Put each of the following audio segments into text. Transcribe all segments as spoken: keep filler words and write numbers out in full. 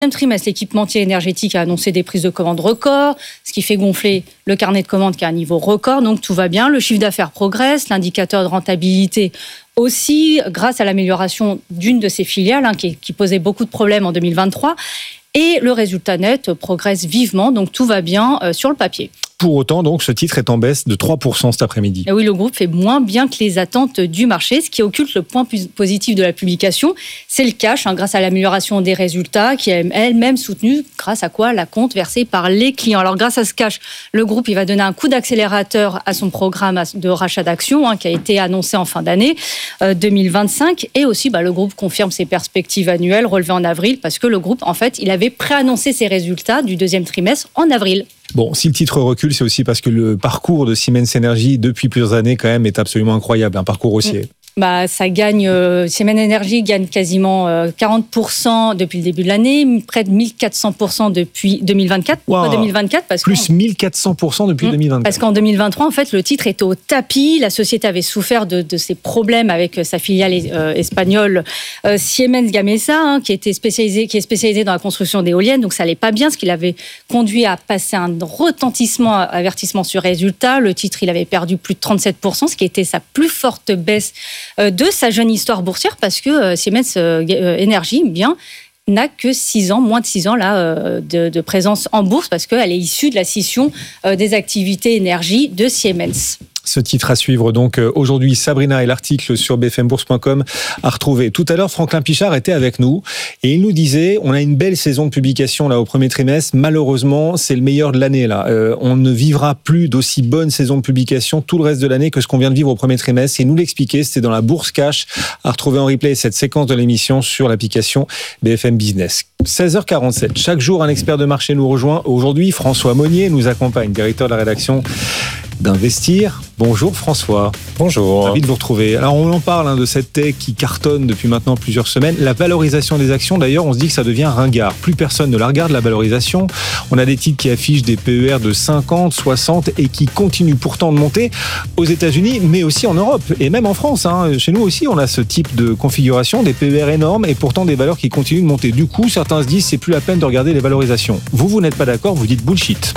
Deuxième trimestre, l'équipementier énergétique a annoncé des prises de commandes records, ce qui fait gonfler le carnet de commandes qui est à un niveau record, donc tout va bien. Le chiffre d'affaires progresse, l'indicateur de rentabilité aussi, grâce à l'amélioration d'une de ses filiales hein, qui, qui posait beaucoup de problèmes en deux mille vingt-trois. Et le résultat net progresse vivement, donc tout va bien euh, sur le papier. Pour autant, donc, ce titre est en baisse de trois pour cent cet après-midi. Et oui, le groupe fait moins bien que les attentes du marché. Ce qui occulte le point positif de la publication, c'est le cash, hein, grâce à l'amélioration des résultats, qui est elle-même soutenue grâce à quoi la compte versée par les clients. Alors, grâce à ce cash, le groupe il va donner un coup d'accélérateur à son programme de rachat d'actions, hein, qui a été annoncé en fin d'année euh, deux mille vingt-cinq. Et aussi, bah, le groupe confirme ses perspectives annuelles relevées en avril, parce que le groupe, en fait, il avait préannoncé ses résultats du deuxième trimestre en avril. Bon, si le titre recule, c'est aussi parce que le parcours de Siemens Energy depuis plusieurs années, quand même, est absolument incroyable, un parcours haussier. Bah, ça gagne, euh, Siemens Energy gagne quasiment euh, quarante pour cent depuis le début de l'année, près de mille quatre cents pour cent depuis deux mille vingt-quatre. Pourquoi wow. deux mille vingt-quatre parce Plus mille quatre cents pour cent depuis mmh. deux mille vingt-quatre. Parce qu'en deux mille vingt-trois, en fait, le titre était au tapis. La société avait souffert de, de ses problèmes avec sa filiale euh, espagnole euh, Siemens Gamesa, hein, qui, était spécialisée, qui est spécialisée dans la construction d'éoliennes. Donc, ça n'allait pas bien, ce qui l'avait conduit à passer un retentissement, avertissement sur résultat. Le titre, il avait perdu plus de trente-sept pour cent, ce qui était sa plus forte baisse de sa jeune histoire boursière, parce que Siemens Energy, bien, n'a que six ans, moins de six ans là, de, de présence en bourse, parce qu'elle est issue de la scission des activités énergie de Siemens. Ce titre à suivre donc aujourd'hui, Sabrina, et l'article sur b f m bourse point com à retrouver. Tout à l'heure, Franklin Pichard était avec nous et il nous disait on a une belle saison de publication là au premier trimestre. Malheureusement, c'est le meilleur de l'année là. Euh, on ne vivra plus d'aussi bonne saison de publication tout le reste de l'année que ce qu'on vient de vivre au premier trimestre. Et il nous l'expliquait, c'était dans la Bourse Cash, à retrouver en replay cette séquence de l'émission sur l'application B F M Business. seize heures quarante-sept. Chaque jour, un expert de marché nous rejoint. Aujourd'hui, François Monnier nous accompagne, directeur de la rédaction d'Investir. Bonjour François. Bonjour. Ravi de vous retrouver. Alors on en parle hein, de cette tech qui cartonne depuis maintenant plusieurs semaines. La valorisation des actions, d'ailleurs, on se dit que ça devient ringard. Plus personne ne la regarde, la valorisation. On a des titres qui affichent des P E R de cinquante, soixante et qui continuent pourtant de monter aux États-Unis, mais aussi en Europe et même en France. Hein. Chez nous aussi, on a ce type de configuration, des P E R énormes et pourtant des valeurs qui continuent de monter. Du coup, certains se disent c'est plus la peine de regarder les valorisations. Vous, vous n'êtes pas d'accord, vous dites bullshit.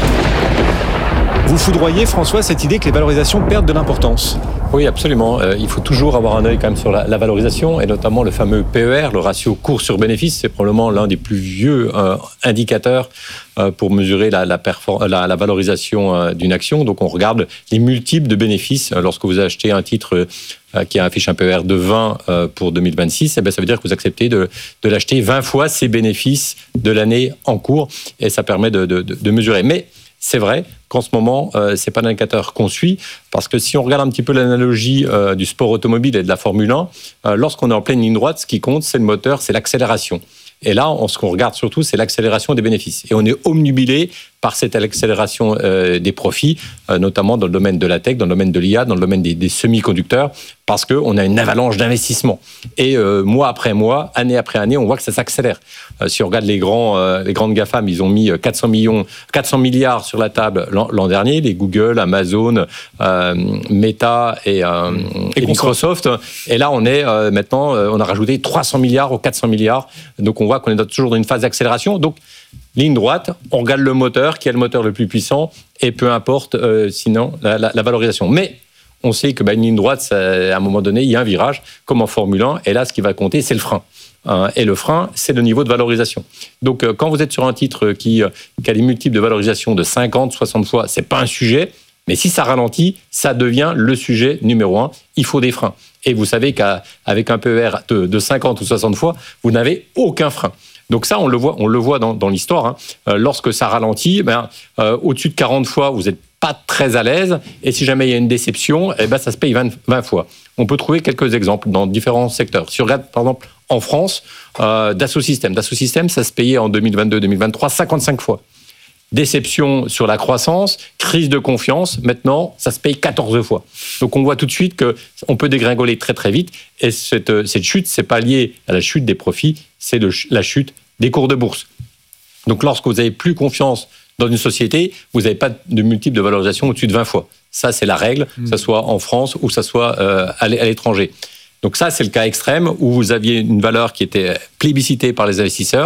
Vous foudroyez, François, cette idée que les valorisations perdent de l'importance? Oui, absolument. Euh, il faut toujours avoir un œil quand même sur la, la valorisation et notamment le fameux P E R, le ratio cours sur bénéfice. C'est probablement l'un des plus vieux euh, indicateurs euh, pour mesurer la, la, perfor- la, la valorisation euh, d'une action. Donc, on regarde les multiples de bénéfices. Lorsque vous achetez un titre euh, qui affiche un P E R de vingt euh, pour deux mille vingt-six, eh bien, ça veut dire que vous acceptez de, de l'acheter vingt fois ses bénéfices de l'année en cours et ça permet de, de, de, de mesurer. Mais c'est vrai qu'en ce moment, euh, c'est pas l'indicateur qu'on suit, parce que si on regarde un petit peu l'analogie euh, du sport automobile et de la Formule un, euh, lorsqu'on est en pleine ligne droite, ce qui compte, c'est le moteur, c'est l'accélération. Et là, on, ce qu'on regarde surtout, c'est l'accélération des bénéfices. Et on est omnubilé par cette accélération euh, des profits, euh, notamment dans le domaine de la tech, dans le domaine de l'I A, dans le domaine des, des semi-conducteurs, parce qu'on a une avalanche d'investissements. Et euh, mois après mois, année après année, on voit que ça s'accélère. Euh, si on regarde les, grands, euh, les grandes GAFAM, ils ont mis quatre cents millions, quatre cents milliards sur la table l'an, l'an dernier, les Google, Amazon, euh, Meta et, euh, et, et Microsoft. Et là, on est euh, maintenant, euh, on a rajouté trois cents milliards aux quatre cents milliards. Donc, on voit qu'on est toujours dans une phase d'accélération. Donc, ligne droite, on regarde le moteur, qui est le moteur le plus puissant, et peu importe, euh, sinon, la, la, la valorisation. Mais on sait que bah, une ligne droite, ça, à un moment donné, il y a un virage, comme en Formule un, et là, ce qui va compter, c'est le frein. Hein, et le frein, c'est le niveau de valorisation. Donc, euh, quand vous êtes sur un titre qui, euh, qui a des multiples de valorisation de cinquante, soixante fois, c'est pas un sujet, mais si ça ralentit, ça devient le sujet numéro un. Il faut des freins. Et vous savez qu'avec un P E R de, de cinquante ou soixante fois, vous n'avez aucun frein. Donc ça, on le voit, on le voit dans, dans l'histoire. Hein. Euh, lorsque ça ralentit, ben, euh, au-dessus de quarante fois, vous n'êtes pas très à l'aise. Et si jamais il y a une déception, eh ben, ça se paye vingt, vingt fois. On peut trouver quelques exemples dans différents secteurs. Si on regarde, par exemple, en France, euh, Dassault Systèmes. Dassault Systèmes, ça se payait en deux mille vingt-deux deux mille vingt-trois cinquante-cinq fois. Déception sur la croissance, crise de confiance, maintenant, ça se paye quatorze fois. Donc, on voit tout de suite qu'on peut dégringoler très, très vite. Et cette, cette chute, c'est pas lié à la chute des profits, c'est de, la chute des cours de bourse. Donc, lorsque vous n'avez plus confiance dans une société, vous n'avez pas de multiple de valorisation au-dessus de vingt fois. Ça, c'est la règle, mmh. que ce soit en France ou que ce soit euh, à l'étranger. Donc ça, c'est le cas extrême où vous aviez une valeur qui était plébiscitée par les investisseurs.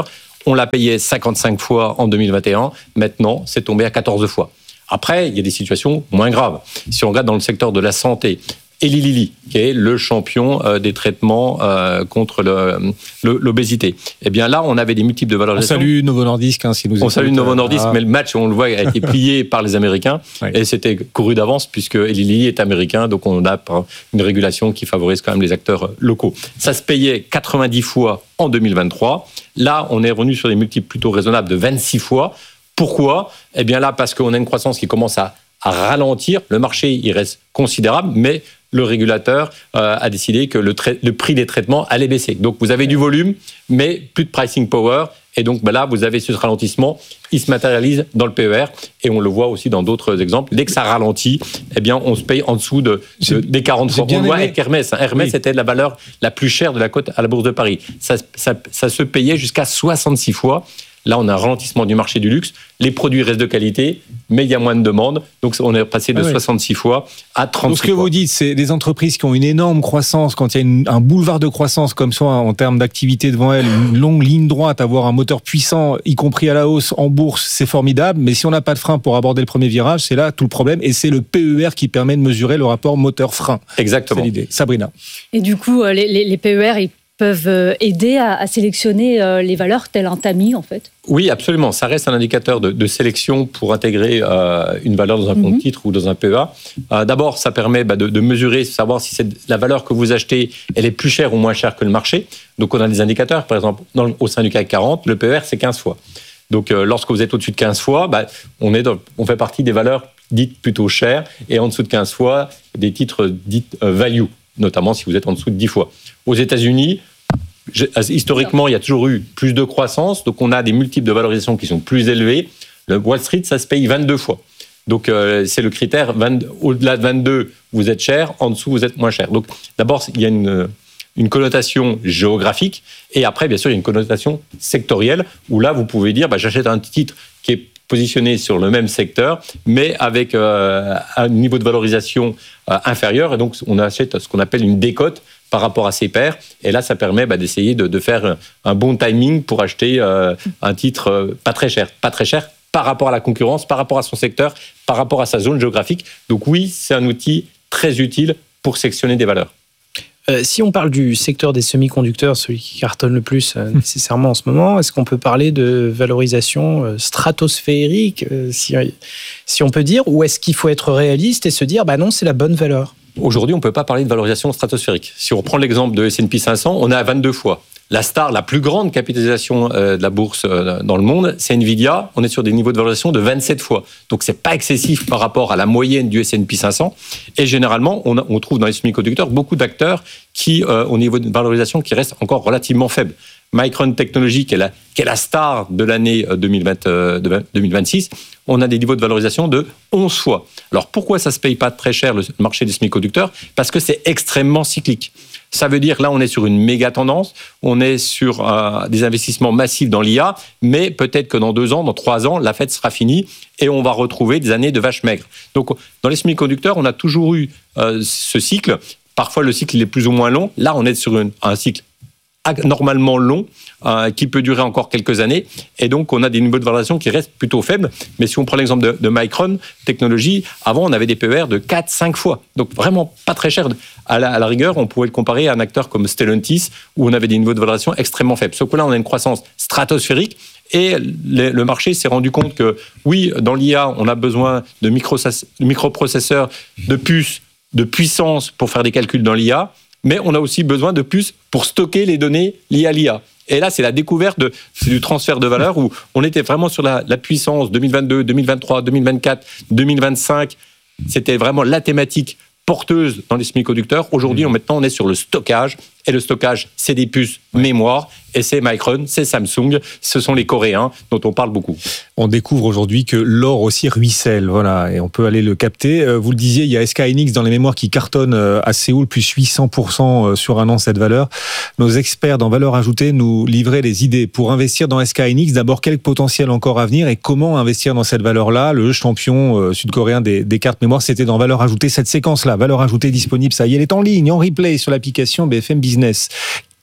On l'a payé cinquante-cinq fois en deux mille vingt et un. Maintenant, c'est tombé à quatorze fois. Après, il y a des situations moins graves. Si on regarde dans le secteur de la santé, Eli Lilly, qui est le champion des traitements contre le, le, l'obésité. Eh bien là, on avait des multiples de valorisation. On salue Novo Nordisk, hein, si nous On salue Novo Nordisk, ah. mais le match, on le voit, a été plié par les Américains, oui. et c'était couru d'avance, puisque Eli Lilly est américain, donc on a une régulation qui favorise quand même les acteurs locaux. Ça se payait quatre-vingt-dix fois en deux mille vingt-trois. Là, on est revenu sur des multiples plutôt raisonnables de vingt-six fois. Pourquoi ? Eh bien là, parce qu'on a une croissance qui commence à, à ralentir. Le marché, il reste considérable, mais le régulateur euh, a décidé que le, tra- le prix des traitements allait baisser. Donc, vous avez du volume, mais plus de pricing power. Et donc, ben là, vous avez ce ralentissement. Il se matérialise dans le P E R. Et on le voit aussi dans d'autres exemples. Dès que ça ralentit, eh bien, on se paye en dessous de, de, des quarante fois. On le voit avec Hermès. Hermès oui. était la valeur la plus chère de la cote à la Bourse de Paris. Ça, ça, ça se payait jusqu'à soixante-six fois. Là, on a un ralentissement du marché du luxe. Les produits restent de qualité, mais il y a moins de demande. Donc, on est passé de ah oui. soixante-six fois à trente-six fois. Donc, ce que fois. Vous dites, c'est des entreprises qui ont une énorme croissance. Quand il y a une, un boulevard de croissance comme ça, en termes d'activité devant elles, une longue ligne droite, avoir un moteur puissant, y compris à la hausse en bourse, c'est formidable. Mais si on n'a pas de frein pour aborder le premier virage, c'est là tout le problème. Et c'est le P E R qui permet de mesurer le rapport moteur-frein. Exactement. C'est l'idée. Sabrina. Et du coup, les, les, les P E R, ils peuvent aider à, à sélectionner les valeurs telles un tamis, en fait. Oui, absolument. Ça reste un indicateur de, de sélection pour intégrer euh, une valeur dans un compte mm-hmm. titre ou dans un P E A. Euh, d'abord, ça permet bah, de, de mesurer, savoir si c'est la valeur que vous achetez, elle est plus chère ou moins chère que le marché. Donc, on a des indicateurs. Par exemple, dans, au sein du C A C quarante, le P E R, c'est quinze fois. Donc, euh, lorsque vous êtes au-dessus de quinze fois, bah, on, est dans, on fait partie des valeurs dites plutôt chères. Et en dessous de quinze fois, des titres dites euh, value, notamment si vous êtes en dessous de dix fois. Aux États-Unis, historiquement, il y a toujours eu plus de croissance, donc on a des multiples de valorisation qui sont plus élevés. Le Wall Street, ça se paye vingt-deux fois. Donc, euh, c'est le critère, vingt, au-delà de vingt-deux, vous êtes cher, en dessous, vous êtes moins cher. Donc, d'abord, il y a une, une connotation géographique, et après, bien sûr, il y a une connotation sectorielle, où là, vous pouvez dire, bah, j'achète un titre qui est positionné sur le même secteur, mais avec euh, un niveau de valorisation euh, inférieur, et donc on achète ce qu'on appelle une décote par rapport à ses pairs, et là ça permet bah, d'essayer de, de faire un bon timing pour acheter euh, un titre euh, pas très cher, pas très cher par rapport à la concurrence, par rapport à son secteur, par rapport à sa zone géographique. Donc oui, c'est un outil très utile pour sélectionner des valeurs. Euh, si on parle du secteur des semi-conducteurs, celui qui cartonne le plus euh, nécessairement en ce moment, est-ce qu'on peut parler de valorisation euh, stratosphérique, euh, si, si on peut dire, ou est-ce qu'il faut être réaliste et se dire, bah non, c'est la bonne valeur ? Aujourd'hui, on ne peut pas parler de valorisation stratosphérique. Si on reprend l'exemple de S and P cinq cents, on est à vingt-deux fois. La star, la plus grande capitalisation de la bourse dans le monde, c'est Nvidia. On est sur des niveaux de valorisation de vingt-sept fois. Donc, c'est pas excessif par rapport à la moyenne du S and P cinq cents. Et généralement, on, a, on trouve dans les semi-conducteurs beaucoup d'acteurs qui euh, ont un niveau de valorisation qui reste encore relativement faible. Micron Technology, qui est la, qui est la star de l'année deux mille vingt, euh, deux mille vingt-six, on a des niveaux de valorisation de onze fois. Alors, pourquoi ça ne se paye pas très cher, le marché des semi-conducteurs ? Parce que c'est extrêmement cyclique. Ça veut dire, là, on est sur une méga tendance, on est sur euh, des investissements massifs dans l'I A, mais peut-être que dans deux ans, dans trois ans, la fête sera finie et on va retrouver des années de vaches maigres. Donc, dans les semi-conducteurs, on a toujours eu euh, ce cycle. Parfois, le cycle est plus ou moins long. Là, on est sur une, un cycle normalement long, euh, qui peut durer encore quelques années, et donc on a des niveaux de valorisation qui restent plutôt faibles. Mais si on prend l'exemple de, de Micron Technology, avant on avait des P E R de quatre à cinq fois, donc vraiment pas très cher. À la, à la rigueur, on pouvait le comparer à un acteur comme Stellantis, où on avait des niveaux de valorisation extrêmement faibles. Sauf que là, on a une croissance stratosphérique, et le, le marché s'est rendu compte que, oui, dans l'I A, on a besoin de, micro, de microprocesseurs, de puces, de puissance pour faire des calculs dans l'I A, mais on a aussi besoin de puces pour stocker les données liées à l'I A. Et là, c'est la découverte de, c'est du transfert de valeur où on était vraiment sur la, la puissance deux mille vingt-deux, deux mille vingt-trois, deux mille vingt-quatre, deux mille vingt-cinq. C'était vraiment la thématique porteuse dans les semi-conducteurs. Aujourd'hui, on, maintenant, on est sur le stockage. Et le stockage, c'est des puces mémoire. Et c'est Micron, c'est Samsung. Ce sont les Coréens dont on parle beaucoup. On découvre aujourd'hui que l'or aussi ruisselle. Voilà, et on peut aller le capter. Vous le disiez, il y a S K Hynix dans les mémoires qui cartonne à Séoul, plus huit cents pour cent sur un an cette valeur. Nos experts dans valeur ajoutée nous livraient les idées pour investir dans S K Hynix. D'abord, quel potentiel encore à venir et comment investir dans cette valeur-là? Le champion sud-coréen des, des cartes mémoire, c'était dans valeur ajoutée cette séquence-là. Valeur ajoutée disponible, ça y est, elle est en ligne, en replay sur l'application B F M Business.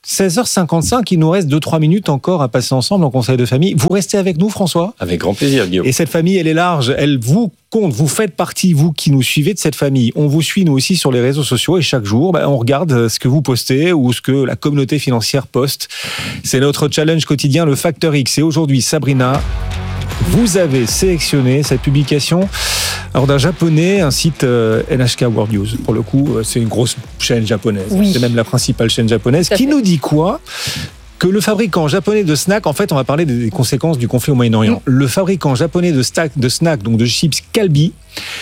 seize heures cinquante-cinq, il nous reste deux trois minutes encore à passer ensemble en conseil de famille. Vous restez avec nous, François ? Avec grand plaisir, Guillaume. Et cette famille, elle est large, elle vous compte, vous faites partie, vous qui nous suivez de cette famille. On vous suit, nous aussi, sur les réseaux sociaux et chaque jour, bah, on regarde ce que vous postez ou ce que la communauté financière poste. C'est notre challenge quotidien, le Facteur X. Et aujourd'hui, Sabrina, vous avez sélectionné cette publication alors d'un japonais, un site euh, N H K World News. Pour le coup, euh, c'est une grosse chaîne japonaise. Oui. C'est même la principale chaîne japonaise. Qui nous dit quoi ? Que le fabricant japonais de snacks, en fait, on va parler des conséquences du conflit au Moyen-Orient. Mmh. Le fabricant japonais de, stack, de snacks, donc de chips Calbee,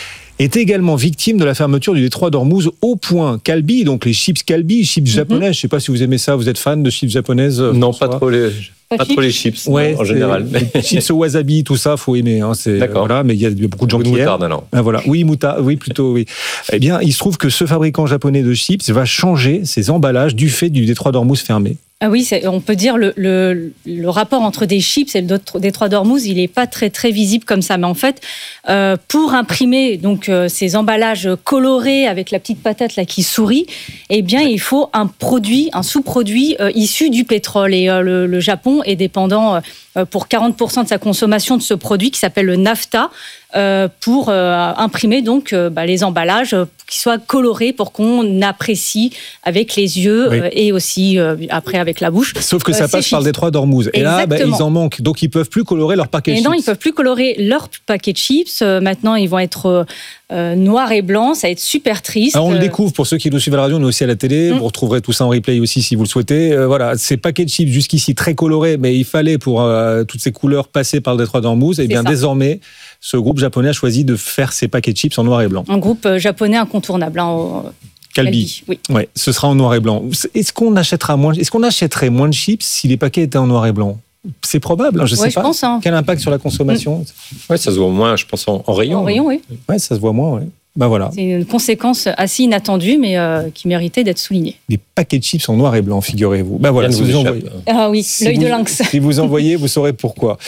est également victime de la fermeture du détroit d'Ormuz au point. Calbee, donc les chips Calbee, chips japonaises. Mmh. Je ne sais pas si vous aimez ça, vous êtes fan de chips japonaises ? Non, pas trop les... Pas, pas trop les chips, ouais, en général. Les chips au wasabi, tout ça, faut aimer. Hein, c'est, D'accord. Voilà, mais il y a beaucoup de gens qui moutarde, aiment. Alors. Ah, voilà. Oui, moutarde, oui, plutôt, oui. Eh bien, il se trouve que ce fabricant japonais de chips va changer ses emballages du fait du détroit d'Ormuz fermé. Ah oui, c'est, on peut dire le, le, le rapport entre des chips et le détroit d'Ormuz, il n'est pas très très visible comme ça. Mais en fait, euh, pour imprimer donc euh, ces emballages colorés avec la petite patate là qui sourit, eh bien il faut un produit, un sous-produit euh, issu du pétrole. Et euh, le, le Japon est dépendant euh, pour quarante pour cent de sa consommation de ce produit qui s'appelle le nafta. Euh, pour euh, imprimer donc euh, bah, les emballages euh, qui soient colorés pour qu'on apprécie avec les yeux oui. euh, et aussi euh, après avec la bouche. Sauf que euh, ça passe chips. Par le détroit d'Ormuz. Et là, bah, ils en manquent. Donc, ils ne peuvent plus colorer leur paquet de chips. Non, ils ne peuvent plus colorer leur paquet de chips. Euh, maintenant, ils vont être euh, noirs et blancs. Ça va être super triste. Alors, on le découvre pour ceux qui nous suivent à la radio. On est aussi à la télé. Mmh. Vous retrouverez tout ça en replay aussi si vous le souhaitez. Euh, voilà, ces paquets de chips jusqu'ici très colorés, mais il fallait pour euh, toutes ces couleurs passer par le détroit d'Ormuz. Et bien ça. Désormais, ce groupe japonais a choisi de faire ses paquets de chips en noir et blanc. Un groupe japonais incontournable. Hein, au... Calbee. Oui. Ouais, ce sera en noir et blanc. Est-ce qu'on achètera moins, est-ce qu'on achèterait moins de chips si les paquets étaient en noir et blanc ? C'est probable, je ne ouais, sais pas. Je pense, hein. Quel impact sur la consommation ? mmh. Oui, ça se voit moins, je pense, en, en rayon. En rayon, oui. Oui, ça se voit moins, oui. Ben voilà. C'est une conséquence assez inattendue, mais euh, qui méritait d'être soulignée. Des paquets de chips en noir et blanc, figurez-vous. Ben voilà, si vous envoyez. Ah oui, si l'œil vous, de lynx. Si vous envoyez, vous saurez pourquoi.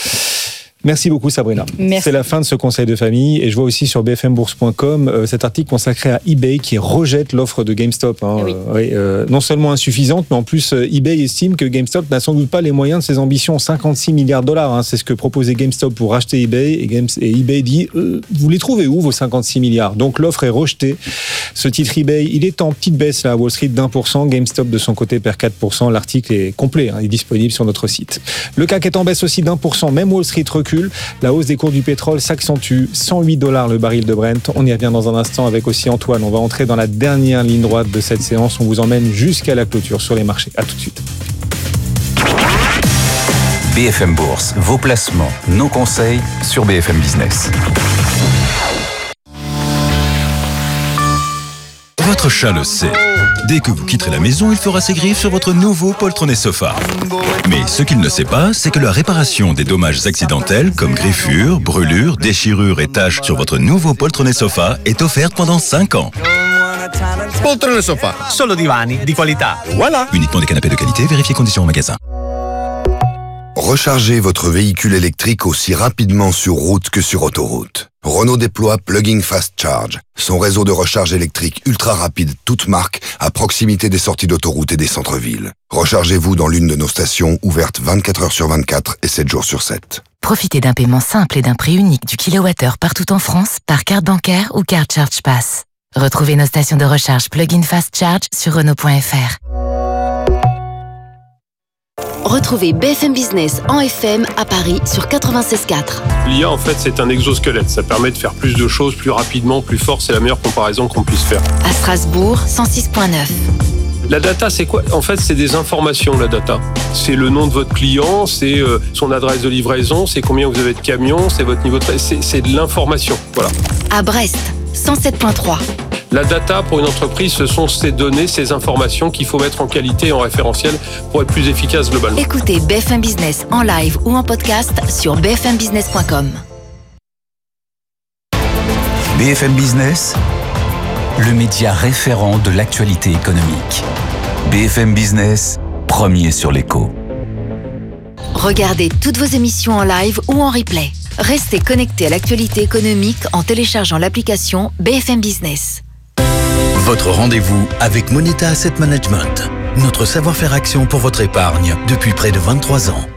Merci beaucoup Sabrina. Merci. C'est la fin de ce conseil de famille et je vois aussi sur b f m bourse point com euh, cet article consacré à eBay qui rejette l'offre de GameStop. Hein, oui. euh, oui, euh, non seulement insuffisante, mais en plus euh, eBay estime que GameStop n'a sans doute pas les moyens de ses ambitions. cinquante-six milliards de dollars, hein, c'est ce que proposait GameStop pour racheter eBay et, Games, et eBay dit euh, vous les trouvez où vos cinquante-six milliards ? Donc l'offre est rejetée. Ce titre eBay, il est en petite baisse là à Wall Street d'un pour cent. GameStop de son côté perd quatre pour cent. L'article est complet, hein, il est disponible sur notre site. Le C A C est en baisse aussi d'un pour cent. Même Wall Street recule. La hausse des cours du pétrole s'accentue, cent huit dollars le baril de Brent. On y revient dans un instant avec aussi Antoine. On va entrer dans la dernière ligne droite de cette séance. On vous emmène jusqu'à la clôture sur les marchés. À tout de suite. B F M Bourse, vos placements, nos conseils sur B F M Business. Votre chat le sait. Dès que vous quitterez la maison, il fera ses griffes sur votre nouveau poltronné sofa. Mais ce qu'il ne sait pas, c'est que la réparation des dommages accidentels comme griffures, brûlures, déchirures et taches sur votre nouveau poltronné sofa est offerte pendant cinq ans. Poltrone sofa, solo divani di qualità. Voilà. Uniquement des canapés de qualité, vérifiez conditions au magasin. Rechargez votre véhicule électrique aussi rapidement sur route que sur autoroute. Renault déploie Plug-in Fast Charge, son réseau de recharge électrique ultra rapide toute marque à proximité des sorties d'autoroute et des centres-villes. Rechargez-vous dans l'une de nos stations ouvertes vingt-quatre heures sur vingt-quatre et sept jours sur sept. Profitez d'un paiement simple et d'un prix unique du kilowattheure partout en France par carte bancaire ou carte Charge Pass. Retrouvez nos stations de recharge Plug-in Fast Charge sur Renault point F R. Retrouvez B F M Business en F M à Paris sur quatre-vingt-seize quatre. L'I A, en fait, c'est un exosquelette. Ça permet de faire plus de choses, plus rapidement, plus fort. C'est la meilleure comparaison qu'on puisse faire. À Strasbourg, cent six virgule neuf. La data, c'est quoi ? En fait, c'est des informations, la data. C'est le nom de votre client, c'est euh, son adresse de livraison, c'est combien vous avez de camions, c'est votre niveau de... C'est, c'est de l'information, voilà. À Brest, cent sept virgule trois. La data, pour une entreprise, ce sont ces données, ces informations qu'il faut mettre en qualité et en référentiel pour être plus efficace globalement. Écoutez B F M Business en live ou en podcast sur b f m business point com. B F M Business, le média référent de l'actualité économique. B F M Business, premier sur l'écho. Regardez toutes vos émissions en live ou en replay. Restez connectés à l'actualité économique en téléchargeant l'application B F M Business. Votre rendez-vous avec Moneta Asset Management. notre savoir-faire action pour votre épargne depuis près de vingt-trois ans.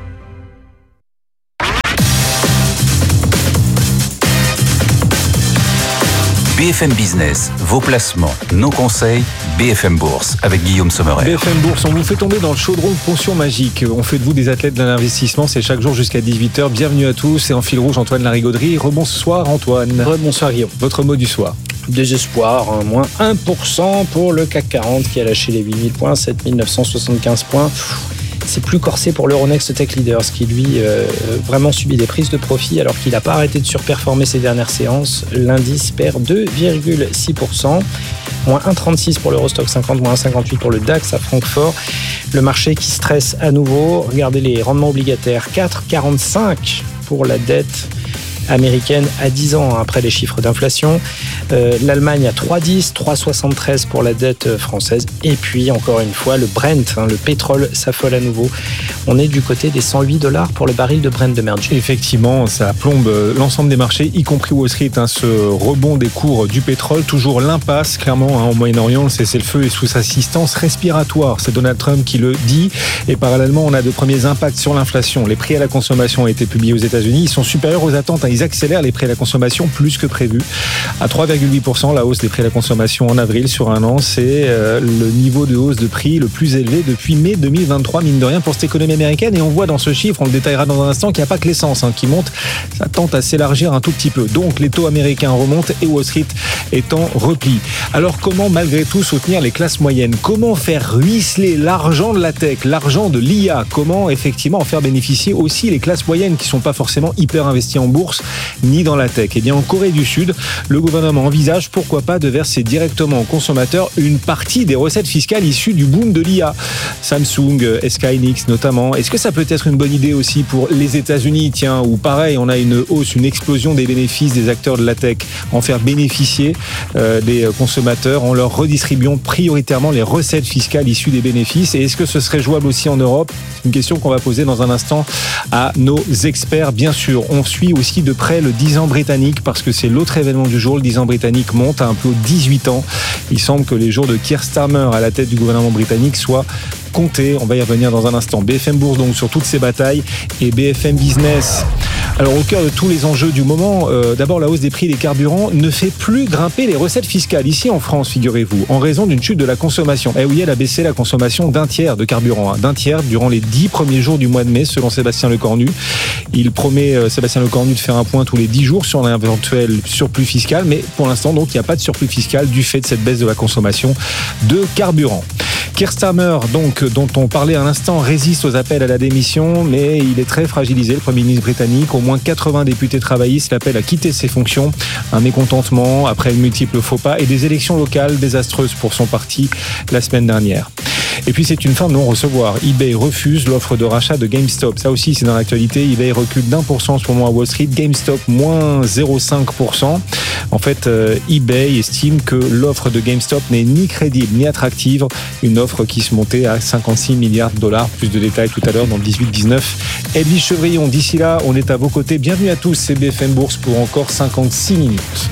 B F M Business, vos placements, nos conseils, B F M Bourse avec Guillaume Sommerer. B F M Bourse, on vous fait tomber dans le chaudron de potion magique. On fait de vous des athlètes de l'investissement, c'est chaque jour jusqu'à dix-huit heures. Bienvenue à tous, c'est en fil rouge Antoine Larigauderie. Rebonsoir Antoine. Rebonsoir Guillaume. Votre mot du soir. Désespoir, hein, moins un pour cent pour le C A C quarante qui a lâché les huit mille points, sept mille neuf cent soixante-quinze points. C'est plus corsé pour l'Euronext Tech Leaders qui, lui, euh, vraiment subit des prises de profit alors qu'il n'a pas arrêté de surperformer ces dernières séances. L'indice perd deux virgule six pour cent, moins un virgule trente-six pour l'Eurostock cinquante, moins un virgule cinquante-huit pour le DAX à Francfort. Le marché qui stresse à nouveau. Regardez les rendements obligataires, quatre virgule quarante-cinq pour la dette américaine à dix ans après les chiffres d'inflation. Euh, L'Allemagne à trois virgule dix, trois virgule soixante-treize pour la dette française. Et puis, encore une fois, le Brent, hein, le pétrole s'affole à nouveau. On est du côté des cent huit dollars pour le baril de Brent de Merge. Effectivement, ça plombe l'ensemble des marchés, y compris Wall Street. Hein, ce rebond des cours du pétrole, toujours l'impasse, clairement, hein, au Moyen-Orient. Le cessez-le-feu est sous assistance respiratoire. C'est Donald Trump qui le dit. Et parallèlement, on a de premiers impacts sur l'inflation. Les prix à la consommation ont été publiés aux États-Unis. Ils sont supérieurs aux attentes. Hein, ils accélèrent les prix à la consommation plus que prévu. À trois virgule huit pour cent, la hausse des prix à la consommation en avril sur un an, c'est euh, le niveau de hausse de prix le plus élevé depuis mai deux mille vingt-trois, mine de rien, pour cette économie américaine. Et on voit dans ce chiffre, on le détaillera dans un instant, qu'il n'y a pas que l'essence hein, qui monte. Ça tente à s'élargir un tout petit peu. Donc les taux américains remontent et Wall Street est en repli. Alors comment malgré tout soutenir les classes moyennes? Comment faire ruisseler l'argent de la tech, l'argent de l'I A? Comment effectivement en faire bénéficier aussi les classes moyennes qui ne sont pas forcément hyper investies en bourse ni dans la tech? Eh bien, en Corée du Sud, le gouvernement envisage, pourquoi pas, de verser directement aux consommateurs une partie des recettes fiscales issues du boom de l'I A. Samsung, S K Hynix notamment. Est-ce que ça peut être une bonne idée aussi pour les États-Unis, tiens, où pareil, on a une hausse, une explosion des bénéfices des acteurs de la tech, en faire bénéficier euh, les consommateurs en leur redistribuant prioritairement les recettes fiscales issues des bénéfices? Et est-ce que ce serait jouable aussi en Europe? C'est une question qu'on va poser dans un instant à nos experts, bien sûr. On suit aussi de près le dix ans britannique parce que c'est l'autre événement du jour. Le dix ans britannique monte à un peu dix-huit ans. Il semble que les jours de Keir Starmer à la tête du gouvernement britannique soient comptés. On va y revenir dans un instant. B F M Bourse donc sur toutes ces batailles et B F M Business. Alors au cœur de tous les enjeux du moment, euh, d'abord la hausse des prix des carburants ne fait plus grimper les recettes fiscales ici en France, figurez-vous, en raison d'une chute de la consommation. Eh oui, elle a baissé la consommation d'un tiers de carburant, hein, d'un tiers durant les dix premiers jours du mois de mai, selon Sébastien Lecornu. Il promet, euh, Sébastien Lecornu, de faire un point tous les dix jours sur l'éventuel surplus fiscal, mais pour l'instant donc il n'y a pas de surplus fiscal du fait de cette baisse de la consommation de carburant. Keir Starmer, donc, dont on parlait à l'instant, résiste aux appels à la démission, mais il est très fragilisé, le Premier ministre britannique. Au moins quatre-vingts députés travaillistes l'appellent à quitter ses fonctions. Un mécontentement après de multiples faux pas et des élections locales désastreuses pour son parti la semaine dernière. Et puis c'est une fin de non-recevoir. eBay refuse l'offre de rachat de GameStop. Ça aussi c'est dans l'actualité. eBay recule d'un pour cent en ce moment à Wall Street. GameStop moins zéro virgule cinq pour cent. En fait, euh, eBay estime que l'offre de GameStop n'est ni crédible ni attractive. Une offre qui se montait à cinquante-six milliards de dollars. Plus de détails tout à l'heure dans le dix-huit dix-neuf. Edwige Chevrillon, d'ici là, on est à vos côtés. Bienvenue à tous, c'est B F M Bourse pour encore cinquante-six minutes.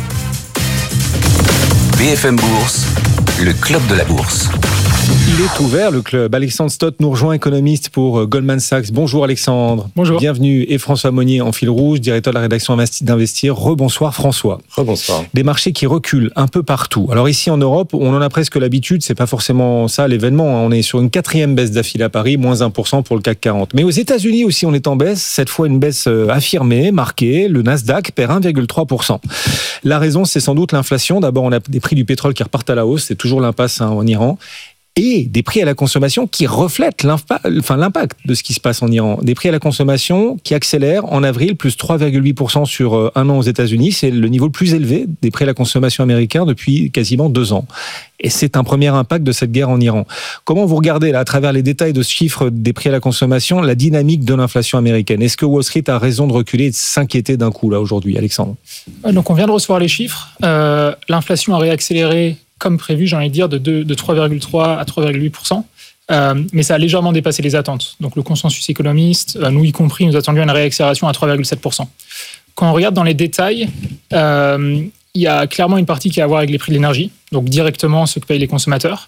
B F M Bourse, le club de la bourse. Il est ouvert, le club. Alexandre Stott nous rejoint, économiste pour Goldman Sachs. Bonjour Alexandre. Bonjour. Bienvenue. Et François Monnier en fil rouge, directeur de la rédaction d'Investir. Rebonsoir François. Rebonsoir. Des marchés qui reculent un peu partout. Alors ici en Europe, on en a presque l'habitude, c'est pas forcément ça l'événement. On est sur une quatrième baisse d'affilée à Paris, moins un pour cent pour le C A C quarante. Mais aux États-Unis aussi, on est en baisse. Cette fois, une baisse affirmée, marquée. Le Nasdaq perd un virgule trois pour cent. La raison, c'est sans doute l'inflation. D'abord, on a des prix du pétrole qui repartent à la hausse. C'est toujours l'impasse hein, en Iran. Et des prix à la consommation qui reflètent enfin, l'impact de ce qui se passe en Iran. Des prix à la consommation qui accélèrent en avril, plus trois virgule huit pour cent sur un an aux États-Unis. C'est le niveau le plus élevé des prix à la consommation américains depuis quasiment deux ans. Et c'est un premier impact de cette guerre en Iran. Comment vous regardez, là, à travers les détails de ce chiffre des prix à la consommation, la dynamique de l'inflation américaine? Est-ce que Wall Street a raison de reculer et de s'inquiéter d'un coup, là, aujourd'hui, Alexandre? Donc, on vient de recevoir les chiffres. Euh, l'inflation a réaccéléré comme prévu, j'ai envie de dire, de, de trois virgule trois à trois virgule huit pour cent. Euh, mais ça a légèrement dépassé les attentes. Donc le consensus économiste, euh, nous y compris, nous attendions une réaccélération à trois virgule sept pour cent. Quand on regarde dans les détails, euh, il y a clairement une partie qui a à voir avec les prix de l'énergie, donc directement ce que payent les consommateurs.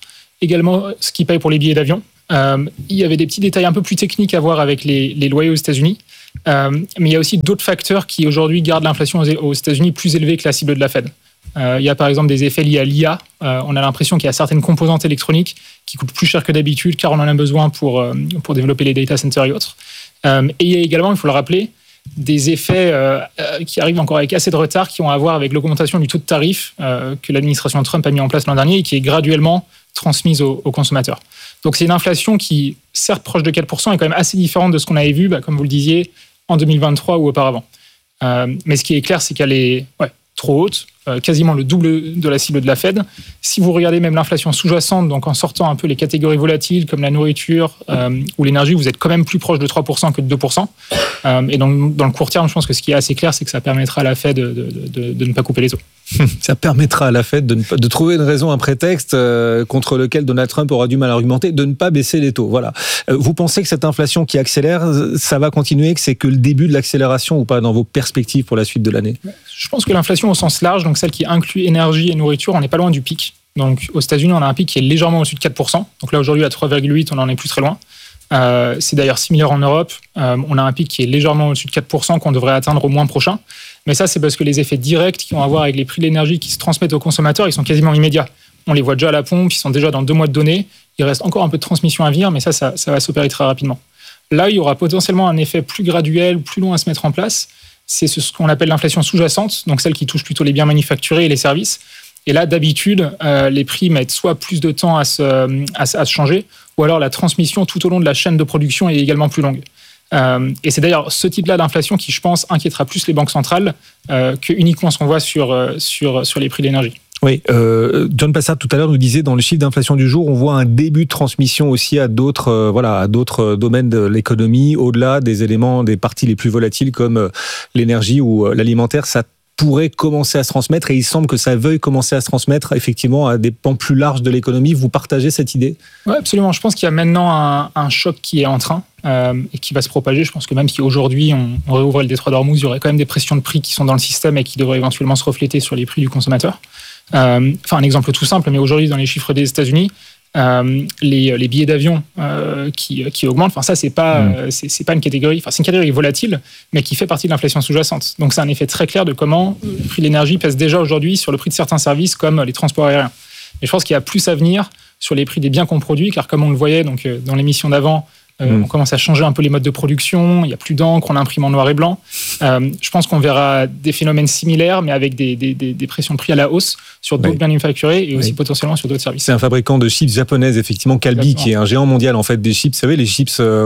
également ce qu'ils payent pour les billets d'avion. Euh, il y avait des petits détails un peu plus techniques à voir avec les, les loyers aux États-Unis. Euh, mais il y a aussi d'autres facteurs qui aujourd'hui gardent l'inflation aux, aux États-Unis plus élevée que la cible de la Fed. Euh, il y a par exemple des effets liés à l'I A. Euh, on a l'impression qu'il y a certaines composantes électroniques qui coûtent plus cher que d'habitude car on en a besoin pour, euh, pour développer les data centers et autres. Euh, et il y a également, il faut le rappeler, des effets euh, euh, qui arrivent encore avec assez de retard qui ont à voir avec l'augmentation du taux de tarif euh, que l'administration Trump a mis en place l'an dernier et qui est graduellement transmise aux, aux consommateurs. Donc c'est une inflation qui, certes proche de quatre pour cent, est quand même assez différente de ce qu'on avait vu, bah, comme vous le disiez, en deux mille vingt-trois ou auparavant. Euh, mais ce qui est clair, c'est qu'elle est ouais, trop haute, euh, quasiment le double de la cible de la Fed. Si vous regardez même l'inflation sous-jacente, donc en sortant un peu les catégories volatiles comme la nourriture euh, ou l'énergie, vous êtes quand même plus proche de trois pour cent que de deux pour cent. Euh, et donc dans le court terme, je pense que ce qui est assez clair, c'est que ça permettra à la Fed de, de, de, de ne pas couper les os. Ça permettra à la Fed de, ne pas, de trouver une raison, un prétexte euh, contre lequel Donald Trump aura du mal à argumenter, de ne pas baisser les taux. Voilà. Euh, vous pensez que cette inflation qui accélère, ça va continuer, que c'est que le début de l'accélération ou pas dans vos perspectives pour la suite de l'année? Je pense que l'inflation au sens large, donc celle qui inclut énergie et nourriture, on n'est pas loin du pic. Donc aux États-Unis, on a un pic qui est légèrement au-dessus de quatre pour cent. Donc là aujourd'hui à trois virgule huit, on n'en est plus très loin. Euh, c'est d'ailleurs similaire en Europe. Euh, on a un pic qui est légèrement au-dessus de quatre pour cent qu'on devrait atteindre au mois prochain. Mais ça, c'est parce que les effets directs qui ont à voir avec les prix de l'énergie qui se transmettent aux consommateurs, ils sont quasiment immédiats. On les voit déjà à la pompe, ils sont déjà dans deux mois de données. Il reste encore un peu de transmission à venir, mais ça, ça, ça va s'opérer très rapidement. Là, il y aura potentiellement un effet plus graduel, plus long à se mettre en place. C'est ce qu'on appelle l'inflation sous-jacente, donc celle qui touche plutôt les biens manufacturés et les services. Et là, d'habitude, euh, les prix mettent soit plus de temps à se, à, à se changer, ou alors la transmission tout au long de la chaîne de production est également plus longue. Euh, et c'est d'ailleurs ce type-là d'inflation qui, je pense, inquiétera plus les banques centrales euh, que uniquement ce qu'on voit sur, euh, sur, sur les prix de l'énergie. Oui, euh, John Passard tout à l'heure nous disait dans le chiffre d'inflation du jour, on voit un début de transmission aussi à d'autres, euh, voilà, à d'autres domaines de l'économie, au-delà des éléments, des parties les plus volatiles comme euh, l'énergie ou euh, l'alimentaire. Ça pourrait commencer à se transmettre et il semble que ça veuille commencer à se transmettre effectivement à des pans plus larges de l'économie. Vous partagez cette idée? Oui, absolument. Je pense qu'il y a maintenant un, un choc qui est en train euh, et qui va se propager. Je pense que même si aujourd'hui on, on réouvrait le détroit d'Ormuz, il y aurait quand même des pressions de prix qui sont dans le système et qui devraient éventuellement se refléter sur les prix du consommateur. Euh, enfin, un exemple tout simple, mais aujourd'hui dans les chiffres des États-Unis, Euh, les, les billets d'avion euh, qui, qui augmentent, enfin ça c'est pas mmh. euh, c'est, c'est pas une catégorie, enfin c'est une catégorie volatile, mais qui fait partie de l'inflation sous-jacente. Donc c'est un effet très clair de comment le prix de l'énergie pèse déjà aujourd'hui sur le prix de certains services comme les transports aériens. Et je pense qu'il y a plus à venir sur les prix des biens qu'on produit, car comme on le voyait donc dans l'émission d'avant, Euh, mmh. on commence à changer un peu les modes de production, il n'y a plus d'encre, on imprime en noir et blanc. Euh, je pense qu'on verra des phénomènes similaires, mais avec des, des, des pressions de prix à la hausse sur d'autres oui. biens manufacturés et aussi oui. potentiellement sur d'autres services. C'est un fabricant de chips japonais, effectivement, Calbee, Exactement. qui est un géant mondial en fait des chips. Vous savez, les chips euh,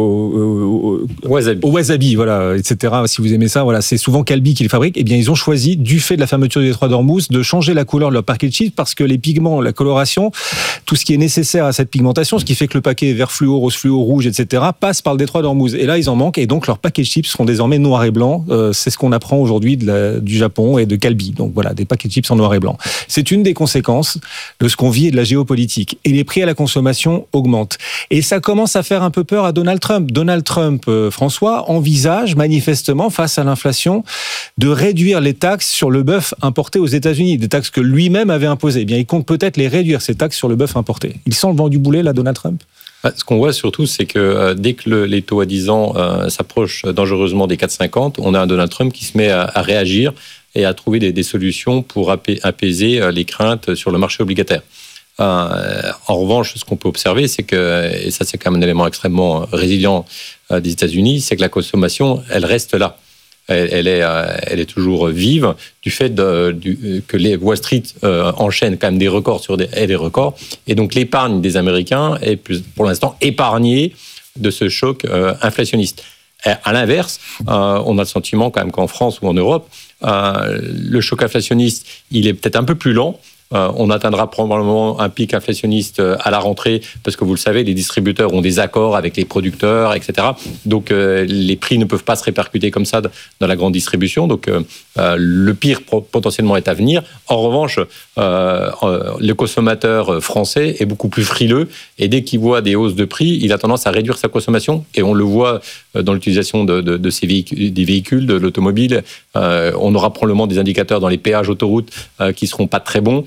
au, au, wasabi. au wasabi, voilà, et cetera. Si vous aimez ça, voilà, c'est souvent Calbee qui les fabrique. Eh bien, ils ont choisi, du fait de la fermeture du détroit d'Ormuz, de changer la couleur de leur paquet de chips parce que les pigments, la coloration, tout ce qui est nécessaire à cette pigmentation, ce qui fait que le paquet vert fluo, rose fluo, rouge, et cetera, passe par le détroit d'Ormuz. Et là, ils en manquent. Et donc, leurs paquets de chips seront désormais noir et blanc. Euh, c'est ce qu'on apprend aujourd'hui de la, du Japon et de Calbee. Donc voilà, des paquets de chips en noir et blanc. C'est une des conséquences de ce qu'on vit et de la géopolitique. Et les prix à la consommation augmentent. Et ça commence à faire un peu peur à Donald Trump. Donald Trump, euh, François, envisage manifestement, face à l'inflation, de réduire les taxes sur le bœuf importé aux États-Unis. Des taxes que lui-même avait imposées. Eh bien, il compte peut-être les réduire, ces taxes sur le bœuf importé. Il sent le vent du boulet, là, Donald Trump? Ce qu'on voit surtout, c'est que euh, dès que le, les taux à dix ans euh, s'approchent dangereusement des quatre virgule cinquante, on a un Donald Trump qui se met à, à réagir et à trouver des, des solutions pour apaiser, apaiser euh, les craintes sur le marché obligataire. Euh, en revanche, ce qu'on peut observer, c'est que, et ça c'est quand même un élément extrêmement résilient euh, des États-Unis, c'est que la consommation, elle reste là. Elle, elle, est, elle est toujours vive du fait de, du, que les Wall Street euh, enchaînent quand même des records sur des, et des records. Et donc l'épargne des Américains est plus, pour l'instant épargnée de ce choc euh, inflationniste. Et à l'inverse, euh, on a le sentiment quand même qu'en France ou en Europe, euh, le choc inflationniste, il est peut-être un peu plus lent. Euh, on atteindra probablement un pic inflationniste à la rentrée parce que vous le savez, les distributeurs ont des accords avec les producteurs, et cetera. Donc euh, les prix ne peuvent pas se répercuter comme ça dans la grande distribution. Donc euh, euh, le pire potentiellement est à venir. En revanche, euh, euh, le consommateur français est beaucoup plus frileux et dès qu'il voit des hausses de prix, il a tendance à réduire sa consommation et on le voit dans l'utilisation de, de, de ces véhicules, des véhicules, de l'automobile. Euh, on aura probablement des indicateurs dans les péages autoroutes euh, qui seront pas très bons.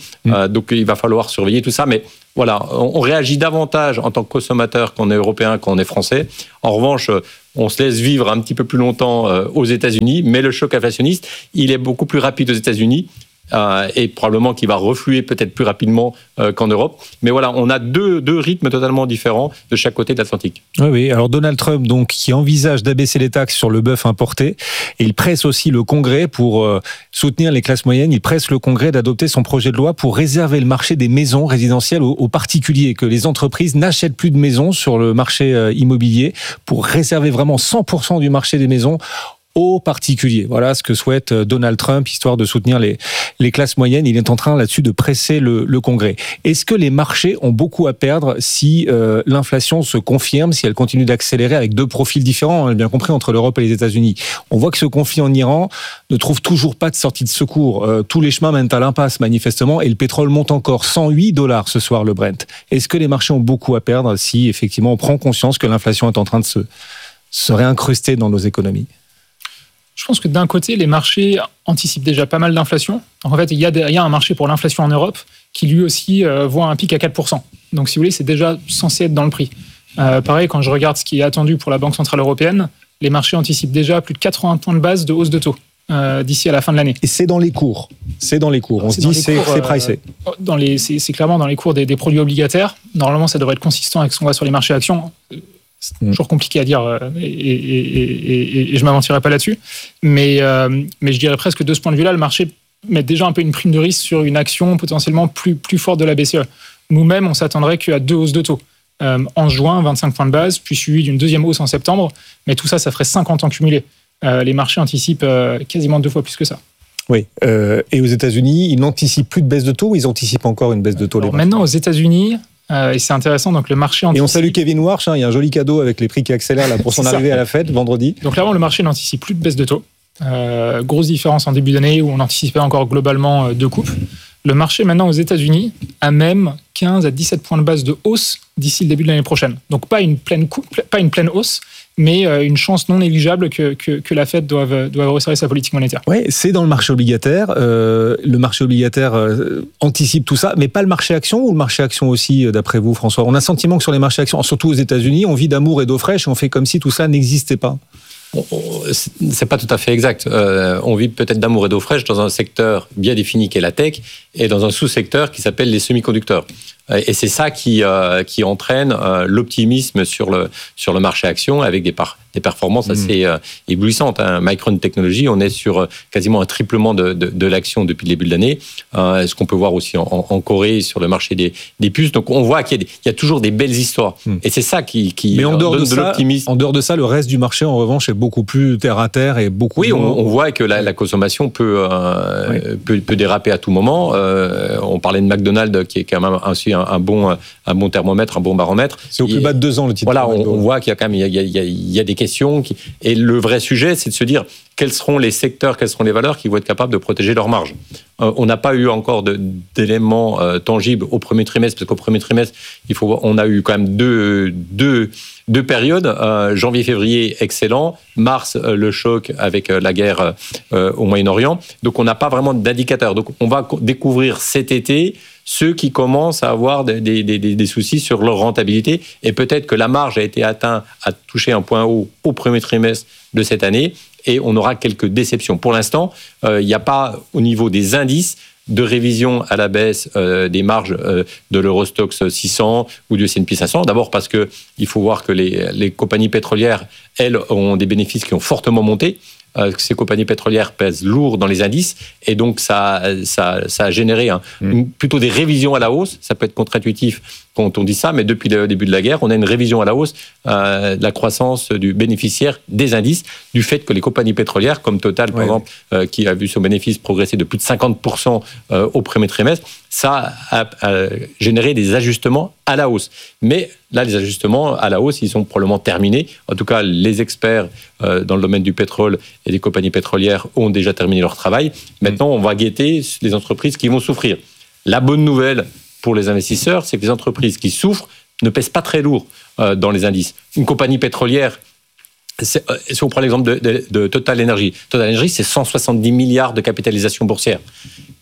Mmh. Euh, donc il va falloir surveiller tout ça. Mais voilà, on, on réagit davantage en tant que consommateur qu'on est européen, qu'on est français. En revanche, on se laisse vivre un petit peu plus longtemps euh, aux États-Unis, mais le choc inflationniste, il est beaucoup plus rapide aux États-Unis. Euh, et probablement qu'il va refluer peut-être plus rapidement euh, qu'en Europe. Mais voilà, on a deux, deux rythmes totalement différents de chaque côté de l'Atlantique. Oui, oui. Alors Donald Trump, donc, qui envisage d'abaisser les taxes sur le bœuf importé, et il presse aussi le Congrès pour euh, soutenir les classes moyennes. Il presse le Congrès d'adopter son projet de loi pour réserver le marché des maisons résidentielles aux, aux particuliers, que les entreprises n'achètent plus de maisons sur le marché euh, immobilier, pour réserver vraiment cent pour cent du marché des maisons aux particuliers. Voilà ce que souhaite Donald Trump, histoire de soutenir les, les classes moyennes. Il est en train là-dessus de presser le, le Congrès. Est-ce que les marchés ont beaucoup à perdre si euh, l'inflation se confirme, si elle continue d'accélérer avec deux profils différents, on a bien compris, entre l'Europe et les États-Unis? On voit que ce conflit en Iran ne trouve toujours pas de sortie de secours. Euh, tous les chemins mènent à l'impasse, manifestement, et le pétrole monte encore. cent huit dollars ce soir, le Brent. Est-ce que les marchés ont beaucoup à perdre si, effectivement, on prend conscience que l'inflation est en train de se, se réincruster dans nos économies? Je pense que d'un côté, les marchés anticipent déjà pas mal d'inflation. En fait, il y a, il y a un marché pour l'inflation en Europe qui lui aussi euh, voit un pic à quatre pour cent. Donc, si vous voulez, c'est déjà censé être dans le prix. Euh, pareil, quand je regarde ce qui est attendu pour la Banque Centrale Européenne, les marchés anticipent déjà plus de quatre-vingts points de base de hausse de taux euh, d'ici à la fin de l'année. Et c'est dans les cours. C'est dans les cours. On se dit c'est, cours, c'est pricé. Euh, dans les, c'est, c'est clairement dans les cours des, des produits obligataires. Normalement, ça devrait être consistant avec ce qu'on voit sur les marchés actions. C'est toujours compliqué à dire et, et, et, et je ne m'aventirai pas là-dessus. Mais, euh, mais je dirais presque de ce point de vue-là, le marché met déjà un peu une prime de risque sur une action potentiellement plus, plus forte de la B C E. Nous-mêmes, on s'attendrait qu'à deux hausses de taux. Euh, en juin, vingt-cinq points de base, puis suivi d'une deuxième hausse en septembre. Mais tout ça, ça ferait cinquante ans cumulés. Euh, les marchés anticipent euh, quasiment deux fois plus que ça. Oui. Euh, et aux États-Unis, ils n'anticipent plus de baisse de taux ou ils anticipent encore une baisse de taux? Alors, maintenant, aux États-Unis... Euh, et c'est intéressant, donc le marché anticipe... Et on salue Kevin Warsh, hein, il y a un joli cadeau avec les prix qui accélèrent là, pour son arrivée à la fête vendredi. Donc clairement, le marché n'anticipe plus de baisse de taux. Euh, grosse différence en début d'année où on anticipait encore globalement euh, deux coupes. Le marché maintenant aux États-Unis a même quinze à dix-sept points de base de hausse d'ici le début de l'année prochaine. Donc pas une pleine coupe, pas une pleine hausse, mais une chance non négligeable que, que, que la Fed doive, doive resserrer sa politique monétaire. Oui, c'est dans le marché obligataire. Euh, le marché obligataire euh, anticipe tout ça, mais pas le marché action, ou le marché action aussi, d'après vous, François? On a le sentiment que sur les marchés actions, surtout aux États-Unis, on vit d'amour et d'eau fraîche et on fait comme si tout ça n'existait pas. C'est pas tout à fait exact. Euh, on vit peut-être d'amour et d'eau fraîche dans un secteur bien défini qu'est la tech et dans un sous-secteur qui s'appelle les semi-conducteurs. Et c'est ça qui, euh, qui entraîne euh, l'optimisme sur le, sur le marché action avec des, par, des performances mmh. assez euh, éblouissantes. Hein. Micron Technology, on est sur quasiment un triplement de, de, de l'action depuis le début de l'année. Euh, ce qu'on peut voir aussi en, en Corée sur le marché des, des puces. Donc on voit qu'il y a, des, il y a toujours des belles histoires. Mmh. Et c'est ça qui, qui Mais en dehors donne de, de ça, l'optimisme. En dehors de ça, le reste du marché, en revanche, est beaucoup plus terre à terre et beaucoup. Oui, on, on voit que la, la consommation peut, euh, oui. peut, peut déraper à tout moment. Euh, on parlait de McDonald's qui est quand même aussi un, un bon un bon thermomètre, un bon baromètre. C'est au plus bas de deux ans le titre. Voilà, on, on voit qu'il y a quand même il y a, il y a, il y a des questions. Qui, et le vrai sujet, c'est de se dire quels seront les secteurs, quelles seront les valeurs qui vont être capables de protéger leurs marges. Euh, on n'a pas eu encore de, d'éléments euh, tangibles au premier trimestre, parce qu'au premier trimestre, il faut, on a eu quand même deux, deux, deux périodes. Euh, janvier-février, excellent. Mars, euh, le choc avec euh, la guerre euh, au Moyen-Orient. Donc, on n'a pas vraiment d'indicateurs. Donc, on va découvrir cet été ceux qui commencent à avoir des, des, des, des soucis sur leur rentabilité. Et peut-être que la marge a été atteinte, a touché un point haut au premier trimestre de cette année, et on aura quelques déceptions. Pour l'instant, euh, il n'y a pas, au niveau des indices, de révision à la baisse euh, des marges euh, de l'Eurostoxx six cents ou du S and P cinq cents. D'abord parce qu'il faut voir que les, les compagnies pétrolières, elles, ont des bénéfices qui ont fortement monté. Euh, ces compagnies pétrolières pèsent lourd dans les indices, et donc ça, ça, ça a généré un, mmh. une, plutôt des révisions à la hausse. Ça peut être contre-intuitif quand on dit ça, mais depuis le début de la guerre, on a une révision à la hausse euh, de la croissance du bénéficiaire des indices, du fait que les compagnies pétrolières, comme Total, par ouais. exemple, euh, qui a vu son bénéfice progresser de plus de cinquante pour cent euh, au premier trimestre, ça a, a généré des ajustements à la hausse. Mais là, les ajustements à la hausse, ils sont probablement terminés. En tout cas, les experts euh, dans le domaine du pétrole et des compagnies pétrolières ont déjà terminé leur travail. Maintenant, on va guetter les entreprises qui vont souffrir. La bonne nouvelle pour les investisseurs, c'est que les entreprises qui souffrent ne pèsent pas très lourd euh, dans les indices. Une compagnie pétrolière, c'est, euh, si on prend l'exemple de, de, de Total Energy, Total Energy, c'est cent soixante-dix milliards de capitalisation boursière.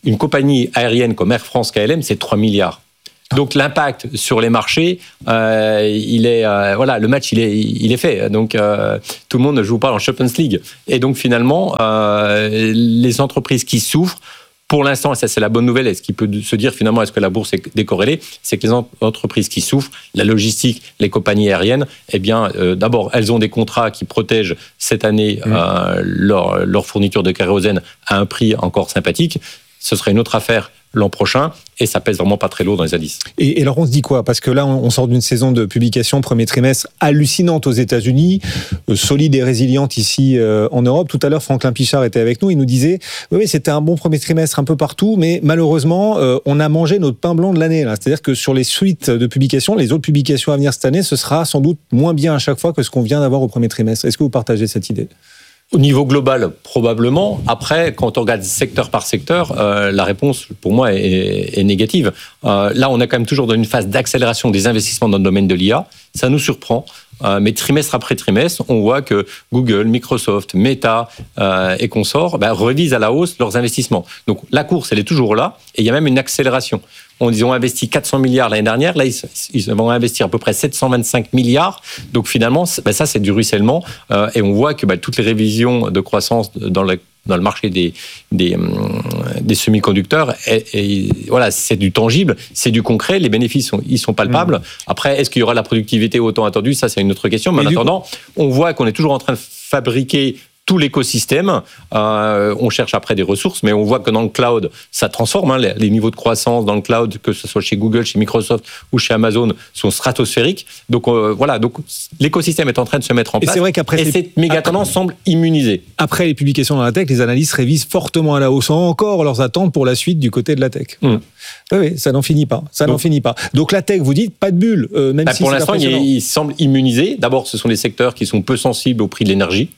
une compagnie aérienne comme Air France K L M, c'est trois milliards. Donc l'impact sur les marchés, euh, il est euh, voilà, le match il est il est fait. Donc euh, tout le monde ne joue pas en Champions League. Et donc finalement, euh, les entreprises qui souffrent, pour l'instant, et ça c'est la bonne nouvelle, et ce qui peut se dire finalement, est-ce que la bourse est décorrélée, c'est que les entreprises qui souffrent, la logistique, les compagnies aériennes, eh bien, euh, d'abord, elles ont des contrats qui protègent cette année mmh. euh, leur, leur fourniture de kérosène à un prix encore sympathique. Ce serait une autre affaire l'an prochain, et ça pèse vraiment pas très lourd dans les indices. Et, et alors on se dit quoi ? Parce que là, on sort d'une saison de publication premier trimestre hallucinante aux États-Unis, euh, solide et résiliente ici euh, en Europe. Tout à l'heure, Franklin Pichard était avec nous, il nous disait oui, oui c'était un bon premier trimestre un peu partout, mais malheureusement, euh, on a mangé notre pain blanc de l'année. Là. C'est-à-dire que sur les suites de publications, les autres publications à venir cette année, ce sera sans doute moins bien à chaque fois que ce qu'on vient d'avoir au premier trimestre. Est-ce que vous partagez cette idée ? Au niveau global, probablement. Après, quand on regarde secteur par secteur, euh, la réponse, pour moi, est, est négative. Euh, là, on est quand même toujours dans une phase d'accélération des investissements dans le domaine de l'I A. Ça nous surprend. Euh, mais trimestre après trimestre, on voit que Google, Microsoft, Meta euh, et consorts ben, revisent à la hausse leurs investissements. Donc la course, elle est toujours là. Et il y a même une accélération. On ils ont investi quatre cents milliards l'année dernière. Là, ils, ils vont investir à peu près sept cent vingt-cinq milliards. Donc finalement, ben, ça, c'est du ruissellement. Euh, et on voit que ben, toutes les révisions de croissance dans le dans le marché des, des, des semi-conducteurs, et, et, voilà, c'est du tangible, c'est du concret, les bénéfices, sont, ils sont palpables. Mmh. Après, est-ce qu'il y aura la productivité autant attendue ? Ça, c'est une autre question. Mais et en attendant, coup... on voit qu'on est toujours en train de fabriquer tout l'écosystème. Euh, on cherche après des ressources, mais on voit que dans le cloud, ça transforme. Hein, les, les niveaux de croissance dans le cloud, que ce soit chez Google, chez Microsoft ou chez Amazon, sont stratosphériques. Donc euh, voilà, donc l'écosystème est en train de se mettre en place. Et c'est vrai qu'après, et ces... cette méga tendance semble immunisée. Après les publications dans la tech, les analystes révisent fortement à la hausse encore leurs attentes pour la suite du côté de la tech. Mmh. Oui, oui, ça n'en finit pas. Ça donc, n'en finit pas. Donc la tech, vous dites, pas de bulle, euh, même bah, si pour c'est l'instant, il, il semble immunisé. D'abord, ce sont des secteurs qui sont peu sensibles au prix de l'énergie.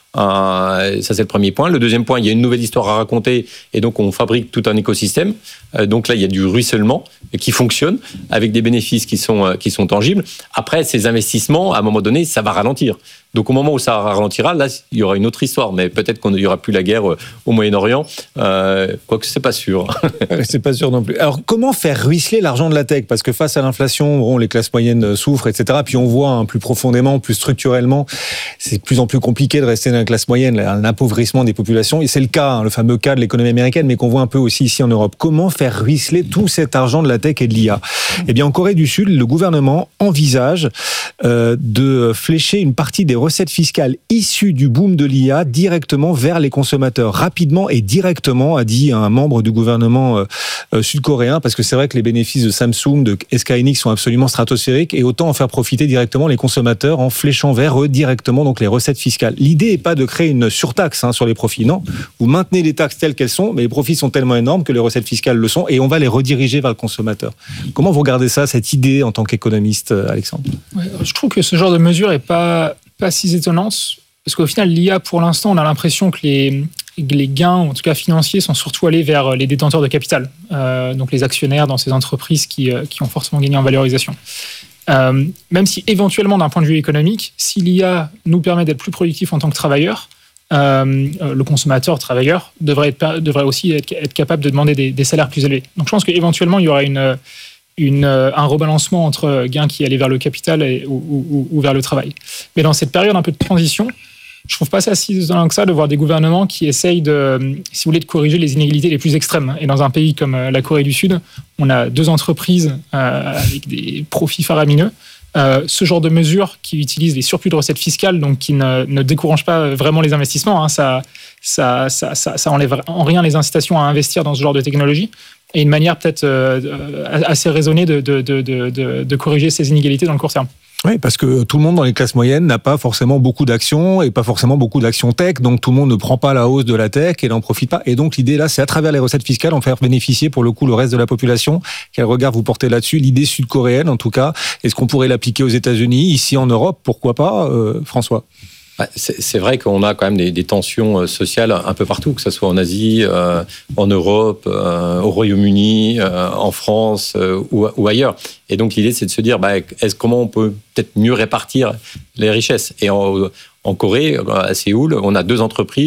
Euh, ça, c'est le premier point. Le deuxième point, il y a une nouvelle histoire à raconter et donc on fabrique tout un écosystème. Euh, donc là, il y a du ruissellement qui fonctionne avec des bénéfices qui sont, euh, qui sont tangibles. Après, ces investissements, à un moment donné, ça va ralentir. Donc au moment où ça ralentira, là, il y aura une autre histoire. Mais peut-être qu'il n'y aura plus la guerre au Moyen-Orient. Euh, quoique, c'est pas sûr. C'est pas sûr non plus. Alors, comment faire ruisseler l'argent de la tech ? Parce que face à l'inflation, bon, les classes moyennes souffrent, et cetera. Puis on voit hein, plus profondément, plus structurellement, c'est de plus en plus compliqué de rester dans la classe moyenne, un appauvrissement des populations. Et c'est le cas, hein, le fameux cas de l'économie américaine, mais qu'on voit un peu aussi ici en Europe. Comment faire ruisseler tout cet argent de la tech et de l'I A ? Eh bien, en Corée du Sud, le gouvernement envisage euh, de flécher une partie des recettes fiscales issues du boom de l'I A directement vers les consommateurs, rapidement et directement, a dit un membre du gouvernement euh, sud-coréen, parce que c'est vrai que les bénéfices de Samsung, de S K hynix sont absolument stratosphériques, et autant en faire profiter directement les consommateurs en fléchant vers eux directement donc les recettes fiscales. L'idée n'est pas de créer une surtaxe hein, sur les profits, non. Vous maintenez les taxes telles qu'elles sont, mais les profits sont tellement énormes que les recettes fiscales le sont, et on va les rediriger vers le consommateur. Comment vous regardez ça, cette idée en tant qu'économiste, Alexandre ? Ouais, je trouve que ce genre de mesure n'est pas pas si étonnante, parce qu'au final, l'I A, pour l'instant, on a l'impression que les, les gains, en tout cas financiers, sont surtout allés vers les détenteurs de capital, euh, donc les actionnaires dans ces entreprises qui, qui ont forcément gagné en valorisation. Euh, même si éventuellement, d'un point de vue économique, si l'I A nous permet d'être plus productifs en tant que travailleurs, euh, le consommateur, travailleur, devrait, être, devrait aussi être, être capable de demander des, des salaires plus élevés. Donc je pense qu'éventuellement, il y aura une... Une, un rebalancement entre gains qui allaient vers le capital et, ou, ou, ou vers le travail. Mais dans cette période un peu de transition, je ne trouve pas ça si étonnant que ça de voir des gouvernements qui essayent de, si vous voulez, de corriger les inégalités les plus extrêmes. Et dans un pays comme la Corée du Sud, on a deux entreprises euh, avec des profits faramineux. Euh, ce genre de mesures qui utilisent les surplus de recettes fiscales, donc qui ne, ne découragent pas vraiment les investissements, hein, ça, ça, ça, ça, ça enlève en rien les incitations à investir dans ce genre de technologie. Et une manière peut-être euh, assez raisonnée de, de, de, de, de corriger ces inégalités dans le court terme. Oui, parce que tout le monde dans les classes moyennes n'a pas forcément beaucoup d'actions et pas forcément beaucoup d'actions tech, donc tout le monde ne prend pas la hausse de la tech et n'en profite pas. Et donc l'idée là, c'est à travers les recettes fiscales en faire bénéficier pour le coup le reste de la population. Quel regard vous portez là-dessus ? L'idée sud-coréenne en tout cas, est-ce qu'on pourrait l'appliquer aux États-Unis, ici en Europe ? Pourquoi pas, euh, François ? C'est vrai qu'on a quand même des, des tensions sociales un peu partout, que ce soit en Asie, euh, en Europe, euh, au Royaume-Uni, euh, en France euh, ou, ou ailleurs. Et donc l'idée, c'est de se dire, bah, est-ce, comment on peut peut-être mieux répartir les richesses ? Et en, en Corée, à Séoul, on a deux entreprises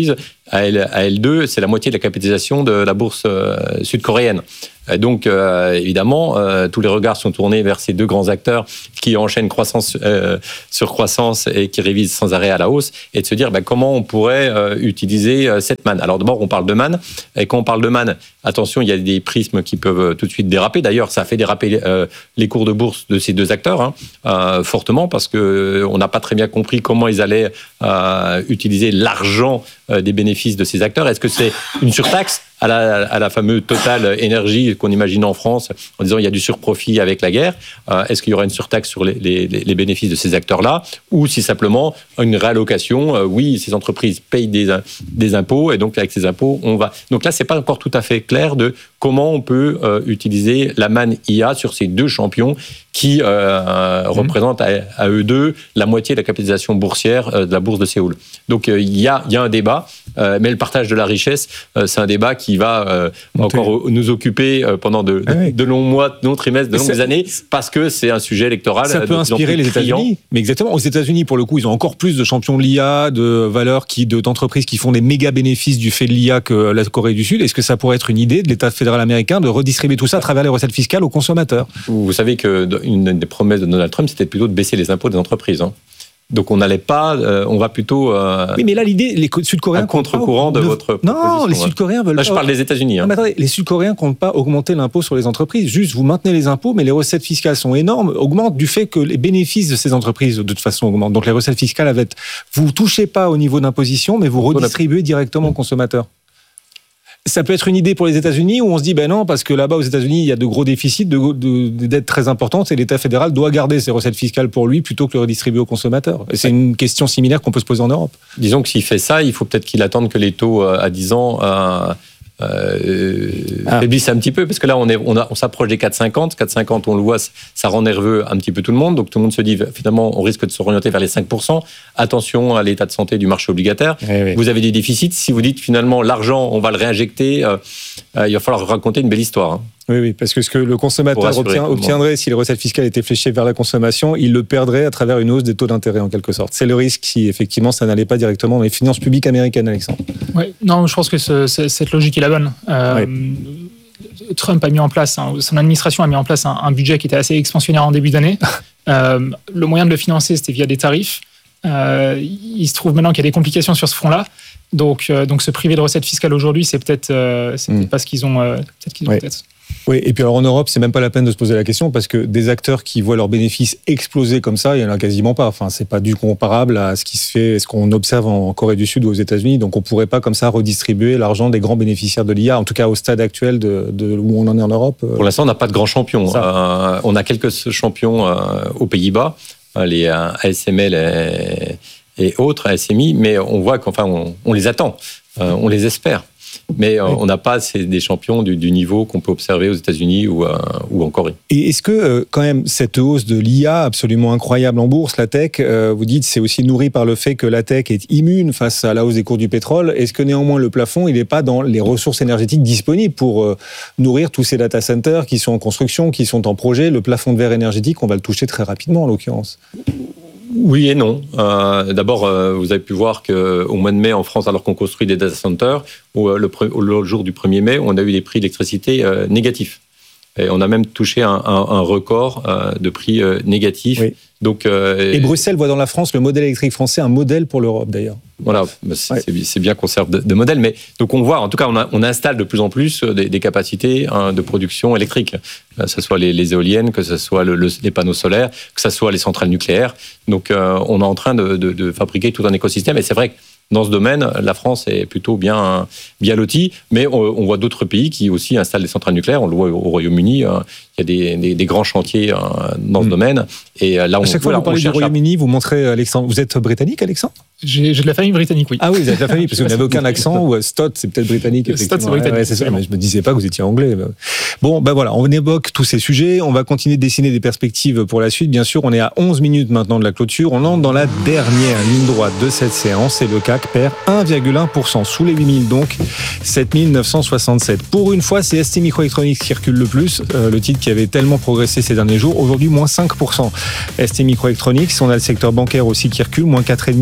à L, à L deux, c'est la moitié de la capitalisation de la bourse euh, sud-coréenne. Et donc, euh, évidemment, euh, tous les regards sont tournés vers ces deux grands acteurs qui enchaînent croissance euh, sur croissance et qui révisent sans arrêt à la hausse, et de se dire ben, comment on pourrait euh, utiliser euh, cette manne. Alors d'abord, on parle de manne, et quand on parle de manne, attention, il y a des prismes qui peuvent euh, tout de suite déraper. D'ailleurs, ça a fait déraper euh, les cours de bourse de ces deux acteurs, hein, euh, fortement, parce qu'on euh, n'a pas très bien compris comment ils allaient euh, utiliser l'argent euh, des bénéfices de ces acteurs. Est-ce que c'est une surtaxe à la, à la fameuse Total Énergie qu'on imagine en France, en disant il y a du surprofit avec la guerre. Euh, est-ce qu'il y aura une surtaxe sur les, les, les bénéfices de ces acteurs-là, ou si simplement une réallocation? euh, Oui, ces entreprises payent des, des impôts, et donc avec ces impôts, on va... Donc là, c'est pas encore tout à fait clair de comment on peut euh, utiliser la manne I A sur ces deux champions qui euh, mmh. représentent à, à eux deux la moitié de la capitalisation boursière euh, de la bourse de Séoul. Donc euh, il y a, il y a un débat, euh, mais le partage de la richesse, euh, c'est un débat qui va euh, encore nous occuper euh, pendant de, ah oui. de longs mois, de longs trimestres, de longues ça, années, parce que c'est un sujet électoral. Ça peut inspirer les États-Unis. Mais exactement, aux États-Unis, pour le coup, ils ont encore plus de champions de l'I A, de valeurs, qui, de, d'entreprises qui font des méga bénéfices du fait de l'I A que la Corée du Sud. Est-ce que ça pourrait être une idée de l'État fédéral américain de redistribuer tout ça à travers les recettes fiscales aux consommateurs? Vous savez qu'une des promesses de Donald Trump, c'était plutôt de baisser les impôts des entreprises. Hein. Donc on n'allait pas, euh, on va plutôt. Euh, oui, mais là l'idée, les Sud-Coréens. Un contre-courant de ne... votre. Non, les Sud-Coréens veulent. Là, je parle des États-Unis. Hein. Non, mais attendez, les Sud-Coréens comptent pas augmenter l'impôt sur les entreprises. Juste, vous maintenez les impôts, mais les recettes fiscales sont énormes, augmentent du fait que les bénéfices de ces entreprises de toute façon augmentent. Donc les recettes fiscales avaient. Vous touchez pas au niveau d'imposition, mais vous redistribuez directement aux consommateurs. Ça peut être une idée pour les États-Unis où on se dit ben non, parce que là-bas aux États-Unis il y a de gros déficits, de, de, de dettes très importantes, et l'État fédéral doit garder ses recettes fiscales pour lui plutôt que le redistribuer aux consommateurs. Et c'est une question similaire qu'on peut se poser en Europe. Disons que s'il fait ça, il faut peut-être qu'il attende que les taux à dix ans euh, euh, ah. faiblissent un petit peu, parce que là on, est, on, a, on s'approche des quatre virgule cinquante. quatre virgule cinquante, on le voit, ça rend nerveux un petit peu tout le monde, donc tout le monde se dit finalement on risque de se orienter vers les cinq pour cent. Attention à l'état de santé du marché obligataire. Oui, oui. Vous avez des déficits, si vous dites finalement l'argent on va le réinjecter, euh, euh, il va falloir raconter une belle histoire. Hein. Oui, oui, parce que ce que le consommateur obtient, obtiendrait si les recettes fiscales étaient fléchées vers la consommation, il le perdrait à travers une hausse des taux d'intérêt en quelque sorte. C'est le risque si effectivement ça n'allait pas directement dans les finances publiques américaines, Alexandre. Oui, non, je pense que ce, cette logique est la bonne. Euh, oui. Trump a mis en place, hein, son administration a mis en place un, un budget qui était assez expansionnaire en début d'année. euh, le moyen de le financer, c'était via des tarifs. Euh, il se trouve maintenant qu'il y a des complications sur ce front-là. Donc, euh, donc se priver de recettes fiscales aujourd'hui, c'est peut-être, euh, c'est peut-être mmh. pas ce qu'ils ont, euh, peut-être qu'ils ont oui. en tête. Oui, et puis alors en Europe, c'est même pas la peine de se poser la question parce que des acteurs qui voient leurs bénéfices exploser comme ça, il y en a quasiment pas. Enfin, c'est pas du comparable à ce qui se fait, ce qu'on observe en Corée du Sud ou aux États-Unis. Donc, on pourrait pas comme ça redistribuer l'argent des grands bénéficiaires de l'I A, en tout cas au stade actuel de, de où on en est en Europe. Pour l'instant, on n'a pas de grands champions. Euh, on a quelques champions euh, aux Pays-Bas, les euh, A S M L et, et autres A S M I, mais on voit qu'enfin, on, on les attend, euh, on les espère. Mais euh, oui. on n'a pas ces, des champions du, du niveau qu'on peut observer aux États-Unis ou, euh, ou en Corée. Et est-ce que, euh, quand même, cette hausse de l'I A absolument incroyable en bourse, la tech, euh, vous dites c'est aussi nourri par le fait que la tech est immune face à la hausse des cours du pétrole. Est-ce que néanmoins le plafond, il n'est pas dans les ressources énergétiques disponibles pour euh, nourrir tous ces data centers qui sont en construction, qui sont en projet? Le plafond de verre énergétique, on va le toucher très rapidement en l'occurrence. Oui et non. Euh, d'abord, euh, vous avez pu voir qu'au mois de mai, en France, alors qu'on construit des data centers, où, euh, le, pre- le jour du premier mai, on a eu des prix d'électricité euh, négatifs. Et on a même touché un, un, un record euh, de prix euh, négatifs. Oui. Donc, euh, et Bruxelles voit dans la France le modèle électrique français un modèle pour l'Europe, d'ailleurs. Voilà, c'est, ouais. c'est, c'est bien qu'on serve de, de modèle. Mais donc on voit, en tout cas, on, a, on installe de plus en plus des, des capacités hein, de production électrique, que ce soit les, les éoliennes, que ce soit le, le, les panneaux solaires, que ce soit les centrales nucléaires. Donc euh, on est en train de, de, de fabriquer tout un écosystème. Et c'est vrai que dans ce domaine, la France est plutôt bien, bien lotie, mais on, on voit d'autres pays qui aussi installent des centrales nucléaires. On le voit au Royaume-Uni, hein, il y a des, des, des grands chantiers hein, dans ce mmh. domaine. Et là, on, à chaque fois que vous parlez du Royaume-Uni, à... vous montrez Alexandre. Vous êtes britannique, Alexandre? J'ai, j'ai de la famille britannique, oui. Ah oui, vous avez de la famille, parce que vous n'avez aucun accent, ou Stott, c'est peut-être britannique. Stott, c'est britannique. Ouais, c'est ça, mais je me disais pas que vous étiez anglais. Bon, ben voilà, on évoque tous ces sujets, on va continuer de dessiner des perspectives pour la suite. Bien sûr, on est à onze minutes maintenant de la clôture, on entre dans la dernière ligne droite de cette séance, et le C A C perd un virgule un pour cent, sous les huit mille donc, sept mille neuf cent soixante-sept. Pour une fois, c'est S T Microelectronics qui recule le plus, euh, le titre qui avait tellement progressé ces derniers jours, aujourd'hui moins cinq pour cent. S T Microelectronics, on a le secteur bancaire aussi qui recule, moins quatre virgule cinq, Société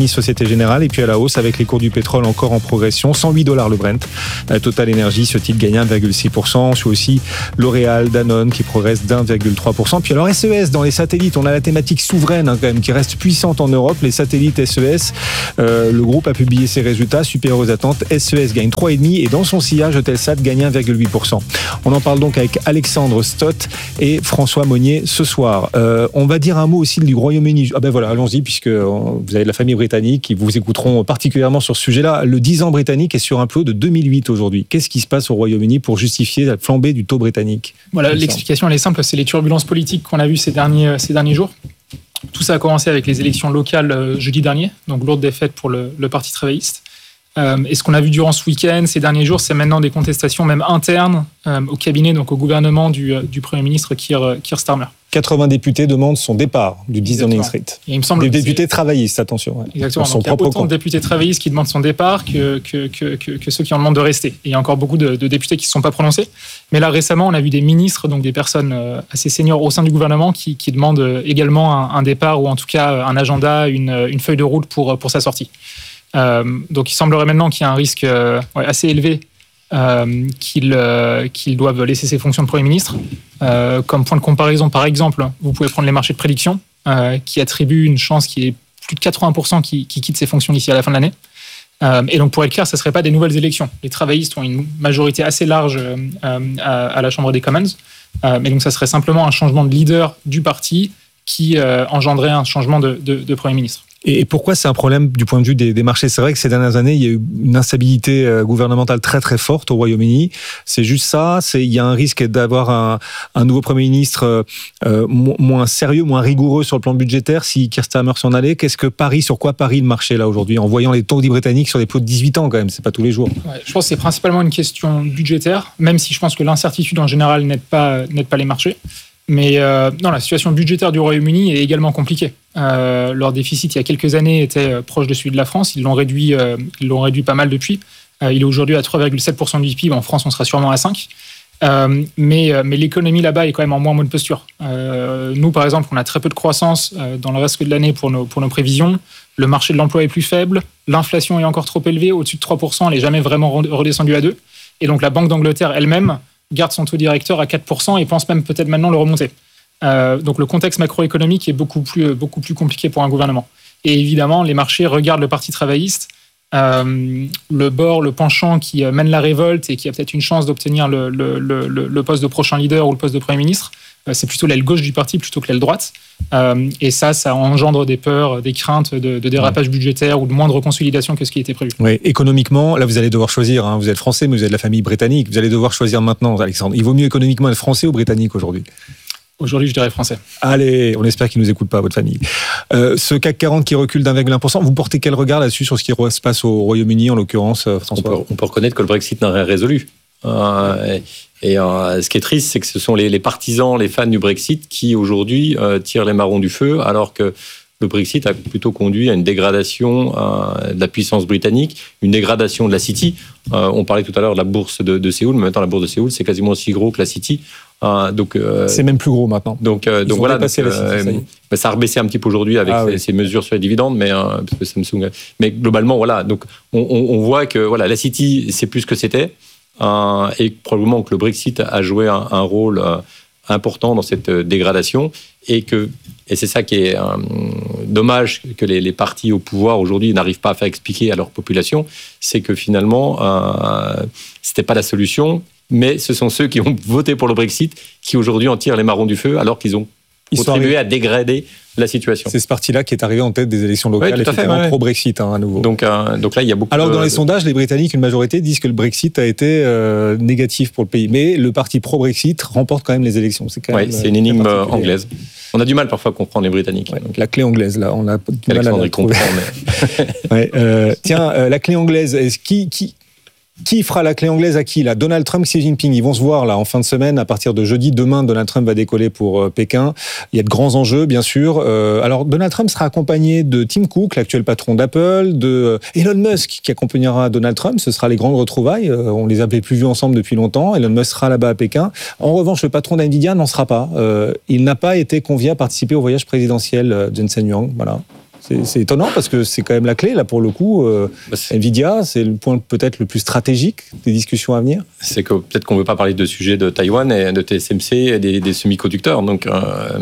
Société Générale, et puis à la hausse avec les cours du pétrole encore en progression, cent huit dollars le Brent. Total Energy, ce titre gagne un virgule six pour cent. On suit aussi L'Oréal, Danone qui progresse d'un virgule trois pour cent. Puis alors S E S dans les satellites, on a la thématique souveraine hein, quand même qui reste puissante en Europe. Les satellites S E S, euh, le groupe a publié ses résultats supérieurs aux attentes. S E S gagne trois virgule cinq pour cent et dans son sillage, Eutelsat gagne un virgule huit pour cent. On en parle donc avec Alexandre Stott et François Monnier ce soir. Euh, on va dire un mot aussi du Royaume-Uni. Ah ben voilà, allons-y puisque vous avez de la famille britannique qui vous écouteront particulièrement sur ce sujet-là. Le dix ans britannique est sur un plus haut de deux mille huit aujourd'hui. Qu'est-ce qui se passe au Royaume-Uni pour justifier la flambée du taux britannique ? Voilà, l'explication elle est simple, c'est les turbulences politiques qu'on a vues ces derniers, ces derniers jours. Tout ça a commencé avec les élections locales euh, jeudi dernier, donc lourde défaite pour le, le Parti travailliste. Euh, et ce qu'on a vu durant ce week-end, ces derniers jours, c'est maintenant des contestations même internes euh, au cabinet, donc au gouvernement du, du Premier ministre Keir, Keir Starmer. quatre-vingts députés demandent son départ du dix Downing Street. Et il me semble des que députés c'est... travaillistes, attention. Ouais. Exactement. Son Donc, il y a propre autant compte. de députés travaillistes qui demandent son départ que, que, que, que, que ceux qui en demandent de rester. Et il y a encore beaucoup de, de députés qui ne se sont pas prononcés. Mais là, récemment, on a vu des ministres, donc des personnes assez seniors au sein du gouvernement, qui, qui demandent également un, un départ ou en tout cas un agenda, une, une feuille de route pour, pour sa sortie. Euh, donc il semblerait maintenant qu'il y a un risque euh, ouais, assez élevé euh, qu'ils, euh, qu'ils doivent laisser ses fonctions de Premier ministre. Euh, comme point de comparaison, par exemple, vous pouvez prendre les marchés de prédiction euh, qui attribuent une chance qui est plus de quatre-vingts pour cent qui, qui quittent ses fonctions d'ici à la fin de l'année. Euh, et donc pour être clair, ce ne serait pas des nouvelles élections. Les travaillistes ont une majorité assez large euh, à, à la Chambre des Commons. Euh, mais donc ça serait simplement un changement de leader du parti qui euh, engendrait un changement de, de, de Premier ministre. Et pourquoi c'est un problème du point de vue des, des marchés ? C'est vrai que ces dernières années, il y a eu une instabilité gouvernementale très très forte au Royaume-Uni. C'est juste ça. C'est, il y a un risque d'avoir un, un nouveau Premier ministre euh, moins sérieux, moins rigoureux sur le plan budgétaire si Keir Starmer s'en allait. Qu'est-ce que Paris, sur quoi Paris le marché là aujourd'hui ? En voyant les taux britanniques sur des taux de dix-huit ans quand même, c'est pas tous les jours. Ouais, je pense que c'est principalement une question budgétaire, même si je pense que l'incertitude en général n'aide pas, n'aide pas les marchés. Mais euh, non, la situation budgétaire du Royaume-Uni est également compliquée. Euh, leur déficit, il y a quelques années, était proche de celui de la France. Ils l'ont réduit, euh, ils l'ont réduit pas mal depuis. Euh, il est aujourd'hui à trois virgule sept pour cent du P I B. En France, on sera sûrement à cinq pour cent. Euh, mais, mais l'économie là-bas est quand même en moins bonne posture. Euh, nous, par exemple, on a très peu de croissance euh, dans le reste de l'année pour nos, pour nos prévisions. Le marché de l'emploi est plus faible. L'inflation est encore trop élevée. Au-dessus de trois pour cent, elle n'est jamais vraiment redescendue à deux pour cent. Et donc, la Banque d'Angleterre elle-même garde son taux directeur à quatre pour cent et pense même peut-être maintenant le remonter. Euh, donc le contexte macroéconomique est beaucoup plus, beaucoup plus compliqué pour un gouvernement. Et évidemment, les marchés regardent le Parti travailliste, euh, le bord, le penchant qui mène la révolte et qui a peut-être une chance d'obtenir le, le, le, le poste de prochain leader ou le poste de Premier ministre. Euh, c'est plutôt l'aile gauche du parti plutôt que l'aile droite. Euh, et ça, ça engendre des peurs, des craintes de, de dérapage budgétaire ou de moindre consolidation que ce qui était prévu. Oui, économiquement, là vous allez devoir choisir. Hein. Vous êtes français, mais vous êtes de la famille britannique. Vous allez devoir choisir maintenant, Alexandre. Il vaut mieux économiquement être français ou britannique aujourd'hui ? Aujourd'hui, je dirais français. Allez, on espère qu'ils ne nous écoutent pas, votre famille. Euh, ce C A C quarante qui recule d'un virgule un pour cent, vous portez quel regard là-dessus sur ce qui se passe au Royaume-Uni, en l'occurrence, François ? on peut, on peut reconnaître que le Brexit n'a rien résolu. Euh, et et euh, ce qui est triste, c'est que ce sont les, les partisans, les fans du Brexit qui, aujourd'hui, euh, tirent les marrons du feu, alors que le Brexit a plutôt conduit à une dégradation euh, de la puissance britannique, une dégradation de la City. Euh, on parlait tout à l'heure de la bourse de, de Séoul, mais maintenant la bourse de Séoul, c'est quasiment aussi gros que la City. Euh, donc, euh, c'est même plus gros maintenant. Donc, euh, donc voilà, donc, la euh, City, ça, ça a rebaissé un petit peu aujourd'hui avec ah, ces, oui. ces mesures sur les dividendes, mais, euh, parce que Samsung, mais globalement, voilà. Donc, on, on, on voit que voilà, la City, c'est plus ce que c'était, euh, et probablement que le Brexit a joué un, un rôle euh, important dans cette dégradation, et que et c'est ça qui est euh, dommage que les, les partis au pouvoir aujourd'hui n'arrivent pas à faire expliquer à leur population, c'est que finalement euh, c'était pas la solution, mais ce sont ceux qui ont voté pour le Brexit qui aujourd'hui en tirent les marrons du feu alors qu'ils ont Ils contribué à dégrader la situation. C'est ce parti-là qui est arrivé en tête des élections locales, oui, effectivement, ouais. pro-Brexit, hein, à nouveau. Donc, euh, donc là, il y a beaucoup. Alors, dans de... les sondages, les Britanniques, une majorité, disent que le Brexit a été euh, négatif pour le pays. Mais le parti pro-Brexit remporte quand même les élections. C'est, quand ouais, même, c'est une énigme anglaise. On a du mal parfois à comprendre les Britanniques. Ouais, donc la clé anglaise, là, on a du Alexandre mal à la comprend, mais... ouais, euh, tiens, euh, la clé anglaise, est-ce qui, qui, qui fera la clé anglaise à qui là ? Donald Trump, Xi Jinping, ils vont se voir là en fin de semaine à partir de jeudi. Demain, Donald Trump va décoller pour euh, Pékin. Il y a de grands enjeux, bien sûr. Euh, alors, Donald Trump sera accompagné de Tim Cook, l'actuel patron d'Apple, de Elon Musk qui accompagnera Donald Trump. Ce sera les grandes retrouvailles. Euh, on les avait plus vus ensemble depuis longtemps. Elon Musk sera là-bas à Pékin. En revanche, le patron d'Nvidia n'en sera pas. Euh, il n'a pas été convié à participer au voyage présidentiel, euh, Jensen Huang. Voilà. C'est, c'est étonnant parce que c'est quand même la clé, là, pour le coup. Euh, bah Nvidia, c'est le point peut-être le plus stratégique des discussions à venir. C'est que peut-être qu'on ne veut pas parler de sujet de Taïwan et de T S M C et des, des semi-conducteurs. Donc, euh,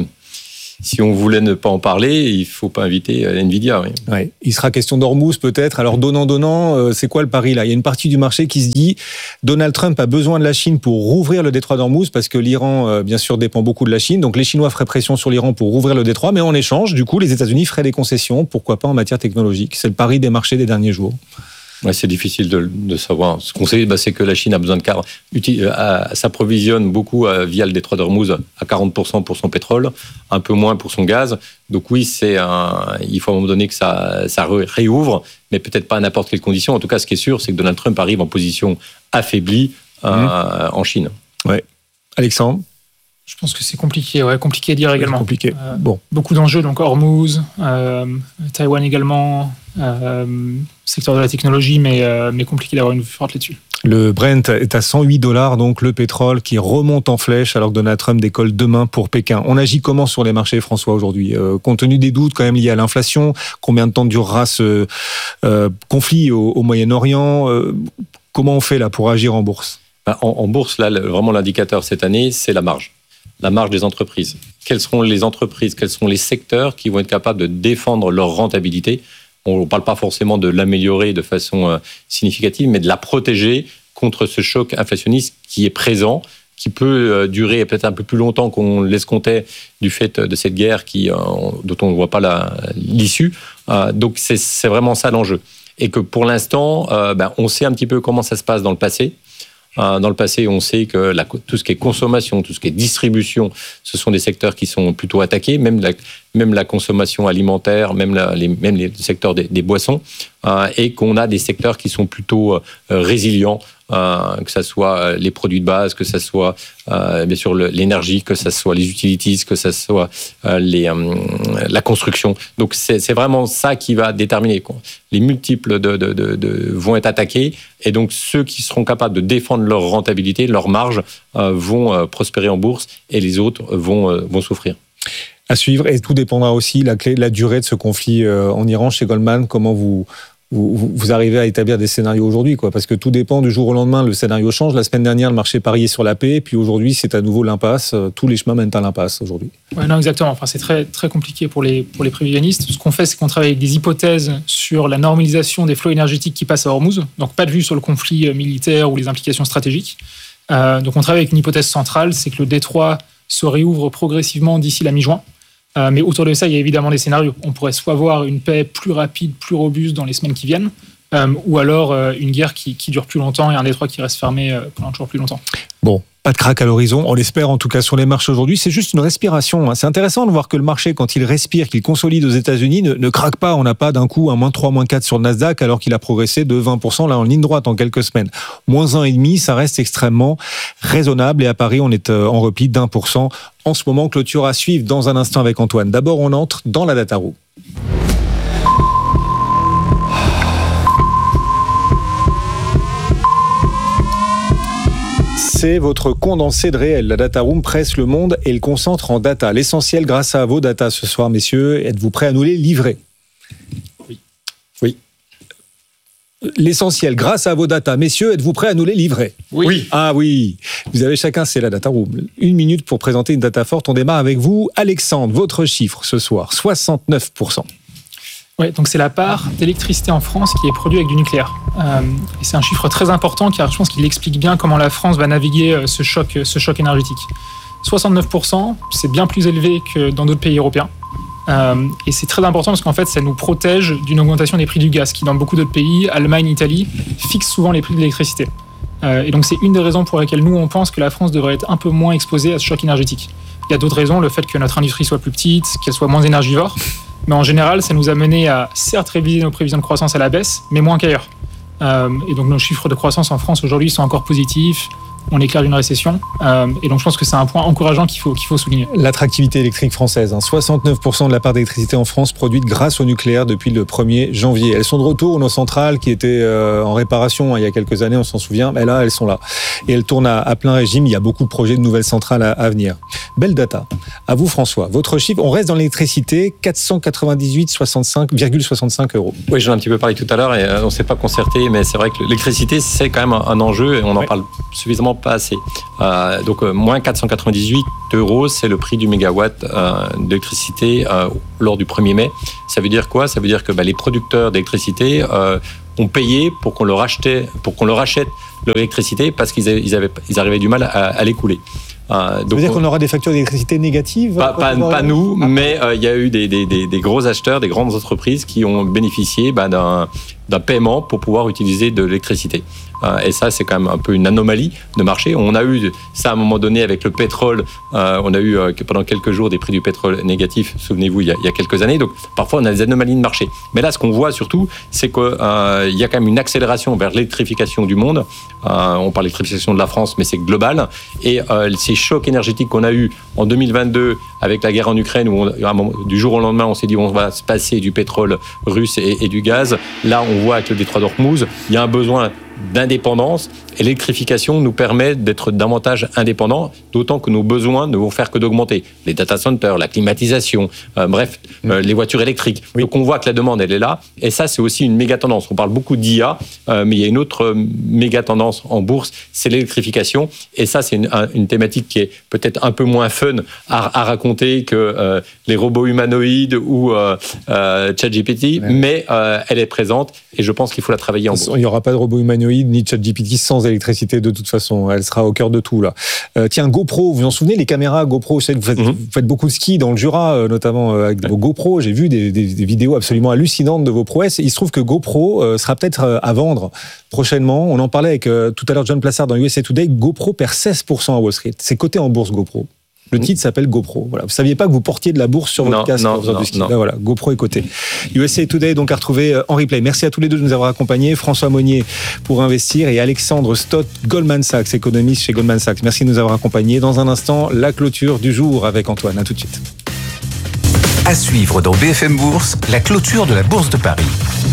si on voulait ne pas en parler, il ne faut pas inviter Nvidia. Oui. Ouais. Il sera question d'Ormuz peut-être. Alors, donnant-donnant, euh, c'est quoi le pari là ? Il y a une partie du marché qui se dit Donald Trump a besoin de la Chine pour rouvrir le détroit d'Ormuz parce que l'Iran, euh, bien sûr, dépend beaucoup de la Chine. Donc, les Chinois feraient pression sur l'Iran pour rouvrir le détroit. Mais en échange, du coup, les États-Unis feraient des concessions. Pourquoi pas en matière technologique ? C'est le pari des marchés des derniers jours. Ouais, c'est difficile de, de savoir. Ce qu'on sait, bah, c'est que la Chine a besoin de car... Uti... à... s'approvisionne beaucoup à... via le détroit d'Ormuz à quarante pour cent pour son pétrole, un peu moins pour son gaz. Donc oui, c'est un... il faut à un moment donné que ça, ça réouvre, mais peut-être pas à n'importe quelle condition. En tout cas, ce qui est sûr, c'est que Donald Trump arrive en position affaiblie euh, mmh. en Chine. Ouais. Alexandre ? Je pense que c'est compliqué, ouais, compliqué à dire c'est également. Compliqué. Euh, bon. Beaucoup d'enjeux, donc Hormuz, euh, Taïwan également, euh, secteur de la technologie, mais, euh, mais compliqué d'avoir une vue forte là-dessus. Le Brent est à cent huit dollars, donc le pétrole qui remonte en flèche alors que Donald Trump décolle demain pour Pékin. On agit comment sur les marchés, François, aujourd'hui ? euh, Compte tenu des doutes quand même liés à l'inflation, combien de temps durera ce euh, conflit au, au Moyen-Orient ? euh, Comment on fait là pour agir en bourse ? en, en bourse, là, vraiment l'indicateur cette année, c'est la marge. La marge des entreprises. Quelles seront les entreprises, quels sont les secteurs qui vont être capables de défendre leur rentabilité ? On ne parle pas forcément de l'améliorer de façon euh, significative, mais de la protéger contre ce choc inflationniste qui est présent, qui peut euh, durer peut-être un peu plus longtemps qu'on l'escomptait du fait de cette guerre qui, euh, dont on ne voit pas la, l'issue. Euh, donc c'est, c'est vraiment ça l'enjeu. Et que pour l'instant, euh, ben, on sait un petit peu comment ça se passe dans le passé. Dans le passé, on sait que la, tout ce qui est consommation, tout ce qui est distribution, ce sont des secteurs qui sont plutôt attaqués, même la, même la consommation alimentaire, même, la, les, même les secteurs des, des boissons, euh, et qu'on a des secteurs qui sont plutôt euh, résilients, euh, que ce soit les produits de base, que ce soit euh, bien sûr le, l'énergie, que ce soit les utilities, que ce soit euh, les, euh, la construction. Donc c'est, c'est vraiment ça qui va déterminer, quoi. Les multiples de, de, de, de, vont être attaqués, et donc ceux qui seront capables de défendre leur rentabilité, leur marge, euh, vont euh, prospérer en bourse, et les autres vont, euh, vont souffrir. À suivre, et tout dépendra aussi la clé, la durée de ce conflit euh, en Iran chez Goldman. Comment vous Vous, vous arrivez à établir des scénarios aujourd'hui, quoi, parce que tout dépend du jour au lendemain. Le scénario change. La semaine dernière, le marché pariait sur la paix, puis aujourd'hui, c'est à nouveau l'impasse. Tous les chemins mènent à l'impasse aujourd'hui. Ouais, non, exactement. Enfin, c'est très très compliqué pour les pour les prévisionnistes. Ce qu'on fait, c'est qu'on travaille avec des hypothèses sur la normalisation des flux énergétiques qui passent à Hormuz. Donc, pas de vue sur le conflit militaire ou les implications stratégiques. Euh, donc, on travaille avec une hypothèse centrale, c'est que le détroit se réouvre progressivement d'ici la mi-juin. Euh, mais autour de ça, il y a évidemment des scénarios. On pourrait soit voir une paix plus rapide, plus robuste dans les semaines qui viennent, euh, ou alors euh, une guerre qui, qui dure plus longtemps et un détroit qui reste fermé euh, pendant toujours plus longtemps. Bon, pas de crack à l'horizon, on l'espère en tout cas sur les marchés aujourd'hui. C'est juste une respiration. Hein. C'est intéressant de voir que le marché, quand il respire, qu'il consolide aux États-Unis, ne, ne craque pas. On n'a pas d'un coup un moins trois, moins quatre sur le Nasdaq, alors qu'il a progressé de vingt pour cent là en ligne droite en quelques semaines. Moins un virgule cinq, ça reste extrêmement raisonnable. Et à Paris, on est en repli d'un pour cent. En ce moment, clôture à suivre dans un instant avec Antoine. D'abord, on entre dans la data room. C'est votre condensé de réel. La data room presse le monde et le concentre en data. L'essentiel grâce à vos data ce soir, messieurs. Êtes-vous prêts à nous les livrer ? Oui. Oui. L'essentiel grâce à vos data, messieurs, êtes-vous prêts à nous les livrer ? Oui. oui. Ah oui. Vous avez chacun, c'est la data room. Une minute pour présenter une data forte. On démarre avec vous. Alexandre, votre chiffre ce soir, soixante-neuf pour cent. Oui, donc c'est la part d'électricité en France qui est produite avec du nucléaire. Euh, et c'est un chiffre très important car je pense qu'il explique bien comment la France va naviguer ce choc, ce choc énergétique. soixante-neuf pour cent, c'est bien plus élevé que dans d'autres pays européens. Euh, et c'est très important parce qu'en fait, ça nous protège d'une augmentation des prix du gaz qui, dans beaucoup d'autres pays, Allemagne, Italie, fixent souvent les prix de l'électricité. Euh, et donc c'est une des raisons pour lesquelles nous, on pense que la France devrait être un peu moins exposée à ce choc énergétique. Il y a d'autres raisons, le fait que notre industrie soit plus petite, qu'elle soit moins énergivore. Mais en général, ça nous a mené à certes réviser nos prévisions de croissance à la baisse, mais moins qu'ailleurs. Euh, et donc nos chiffres de croissance en France aujourd'hui sont encore positifs. on est clair d'une récession. Euh, et donc je pense que c'est un point encourageant qu'il faut, qu'il faut souligner. L'attractivité électrique française, hein. soixante-neuf pour cent de la part d'électricité en France produite grâce au nucléaire depuis le premier janvier. Elles sont de retour, nos centrales qui étaient euh, en réparation hein, il y a quelques années, on s'en souvient, mais là elles sont là. Et elles tournent à, à plein régime, il y a beaucoup de projets de nouvelles centrales à, à venir. Belle data. À vous François, votre chiffre, on reste dans l'électricité, quatre cent quatre-vingt-dix-huit virgule soixante-cinq euros. Oui, j'en ai un petit peu parlé tout à l'heure et on ne s'est pas concerté, mais c'est vrai que l'électricité, c'est quand même un enjeu et on n'en oui. parle suffisamment pas assez. Euh, donc, euh, moins quatre cent quatre-vingt-dix-huit euros, c'est le prix du mégawatt euh, d'électricité euh, lors du premier mai. Ça veut dire quoi ? Ça veut dire que bah, les producteurs d'électricité euh, ont payé pour qu'on leur achetait, pour qu'on leur achète leur électricité parce qu'ils avaient, ils avaient, ils arrivaient du mal à, à l'écouler. Euh, donc, ça veut dire qu'on aura des factures d'électricité négatives ? Pas, pas, pas nous, ah. mais il euh, y a eu des, des, des, des gros acheteurs, des grandes entreprises qui ont bénéficié bah, d'un, d'un paiement pour pouvoir utiliser de l'électricité. Euh, et ça, c'est quand même un peu une anomalie de marché. On a eu ça à un moment donné avec le pétrole. Euh, on a eu euh, pendant quelques jours des prix du pétrole négatifs, souvenez-vous, il y, a, il y a quelques années. Donc parfois, on a des anomalies de marché. Mais là, ce qu'on voit surtout, c'est qu'il euh, y a quand même une accélération vers l'électrification du monde. Euh, on parle d'électrification de la France, mais c'est global. Et euh, ces chocs énergétiques qu'on a eu en deux mille vingt-deux avec la guerre en Ukraine, où on, à un moment, du jour au lendemain, on s'est dit on va se passer du pétrole russe et, et du gaz. Là, on voit avec le détroit d'Ormuz, il y a un besoin d'indépendance et l'électrification nous permet d'être davantage indépendants, d'autant que nos besoins ne vont faire que d'augmenter. Les data centers, la climatisation, euh, bref, euh, les voitures électriques. Oui. Donc on voit que la demande, elle est là. Et ça, c'est aussi une méga tendance. On parle beaucoup d'I A, euh, mais il y a une autre euh, méga tendance en bourse, c'est l'électrification. Et ça, c'est une, une thématique qui est peut-être un peu moins fun à, à raconter que euh, les robots humanoïdes ou euh, euh, ChatGPT, ouais. mais euh, elle est présente et je pense qu'il faut la travailler en bourse. Il n'y aura pas de robots humanoïdes ni ChatGPT sans électricité de toute façon. Elle sera au cœur de tout là. Euh, tiens, GoPro, vous vous en souvenez, les caméras GoPro, vous faites, mm-hmm. vous faites beaucoup de ski dans le Jura, euh, notamment euh, avec ouais. vos GoPro. J'ai vu des, des, des vidéos absolument hallucinantes de vos prouesses. Il se trouve que GoPro euh, sera peut-être euh, à vendre prochainement. On en parlait avec euh, tout à l'heure John Plassard dans U S A Today. GoPro perd seize pour cent à Wall Street. C'est coté en bourse GoPro. Le titre s'appelle GoPro. Voilà. Vous ne saviez pas que vous portiez de la bourse sur votre non, casque en faisant non, du ski. Ben voilà, GoPro est coté. U S A Today donc à retrouver en replay. Merci à tous les deux de nous avoir accompagnés. François Monnier pour Investir et Alexandre Stott, Goldman Sachs, économiste chez Goldman Sachs. Merci de nous avoir accompagnés. Dans un instant, la clôture du jour avec Antoine. À tout de suite. À suivre dans B F M Bourse, la clôture de la Bourse de Paris.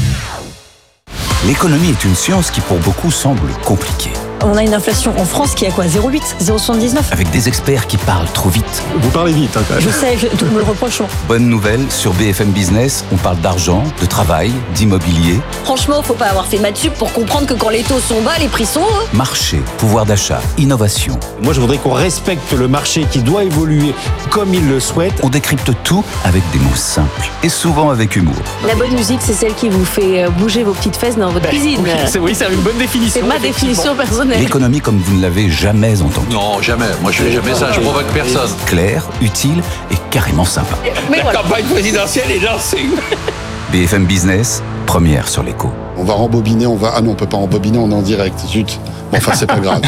L'économie est une science qui pour beaucoup semble compliquée. On a une inflation en France qui est à quoi ? zéro virgule huit, zéro virgule soixante-dix-neuf. Avec des experts qui parlent trop vite. Vous parlez vite, hein, quand même. Je sais, je, tout me le reprochons. Bonne nouvelle, sur B F M Business, on parle d'argent, de travail, d'immobilier. Franchement, faut pas avoir fait maths sup pour comprendre que quand les taux sont bas, les prix sont hauts. Marché, pouvoir d'achat, innovation. Moi, je voudrais qu'on respecte le marché qui doit évoluer comme il le souhaite. On décrypte tout avec des mots simples et souvent avec humour. La bonne musique, c'est celle qui vous fait bouger vos petites fesses dans votre ben, cuisine. Oui, c'est, oui, c'est une bonne définition. C'est ma définition personnelle. L'économie comme vous ne l'avez jamais entendue. Non, jamais. Moi, je fais jamais ça. Je provoque personne. Clair, utile et carrément sympa. Mais La voilà. campagne présidentielle est lancée. B F M Business, première sur l'écho. On va rembobiner, on va... Ah non, on peut pas rembobiner, on est en direct. Zut. Bon, enfin, c'est pas grave.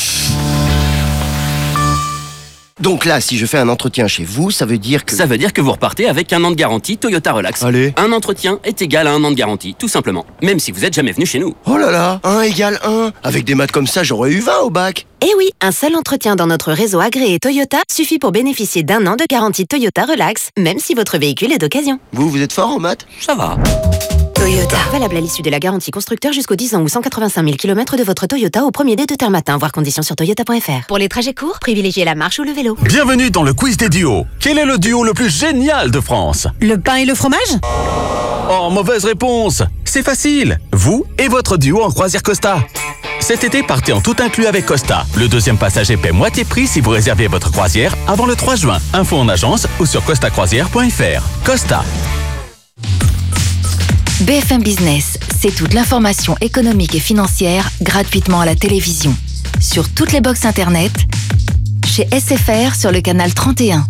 Donc là, si je fais un entretien chez vous, ça veut dire que... Ça veut dire que vous repartez avec un an de garantie Toyota Relax. Allez. Un entretien est égal à un an de garantie, tout simplement. Même si vous êtes jamais venu chez nous. Oh là là, un égale un. Avec des maths comme ça, j'aurais eu vingt au bac. Eh oui, un seul entretien dans notre réseau agréé Toyota suffit pour bénéficier d'un an de garantie Toyota Relax, même si votre véhicule est d'occasion. Vous, vous êtes fort en maths ? Ça va. Toyota. Valable à l'issue de la garantie constructeur jusqu'aux dix ans ou cent quatre-vingt-cinq mille kilomètres de votre Toyota au premier dé de terme matin. Voir conditions sur toyota point f r. Pour les trajets courts, privilégiez la marche ou le vélo. Bienvenue dans le quiz des duos. Quel est le duo le plus génial de France ? Le pain et le fromage ? Oh, mauvaise réponse. C'est facile. Vous et votre duo en croisière Costa. Cet été, partez en tout inclus avec Costa. Le deuxième passager paie moitié prix si vous réservez votre croisière avant le trois juin. Info en agence ou sur costa croisière point f r. Costa. B F M Business, c'est toute l'information économique et financière gratuitement à la télévision. Sur toutes les box internet, chez S F R sur le canal trente et un,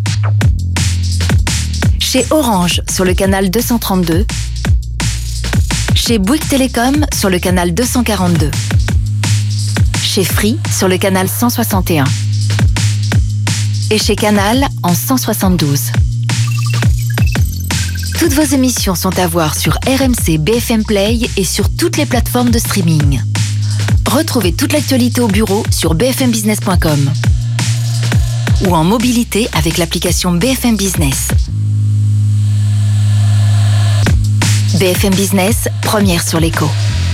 chez Orange sur le canal deux cent trente-deux, chez Bouygues Télécom sur le canal deux cent quarante-deux, chez Free sur le canal cent soixante et un et chez Canal en cent soixante-douze. Toutes vos émissions sont à voir sur R M C B F M Play et sur toutes les plateformes de streaming. Retrouvez toute l'actualité au bureau sur b f m business point com ou en mobilité avec l'application B F M Business. B F M Business, première sur l'écho.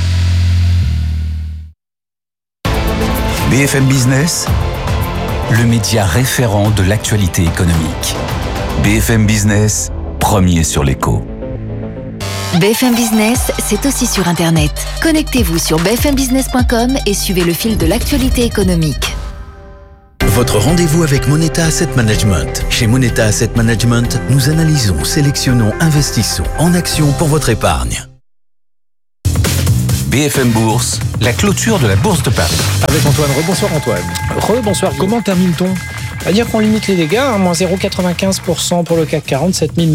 B F M Business, le média référent de l'actualité économique. B F M Business, premier sur l'écho. B F M Business, c'est aussi sur Internet. Connectez-vous sur b f m business point com et suivez le fil de l'actualité économique. Votre rendez-vous avec Moneta Asset Management. Chez Moneta Asset Management, nous analysons, sélectionnons, investissons en actions pour votre épargne. B F M Bourse, la clôture de la Bourse de Paris. Avec Antoine. Rebonsoir Antoine. Rebonsoir. Comment termine-t-on ? On va dire qu'on limite les dégâts, hein, moins zéro virgule quatre-vingt-quinze pour cent pour le C A C quarante, sept mille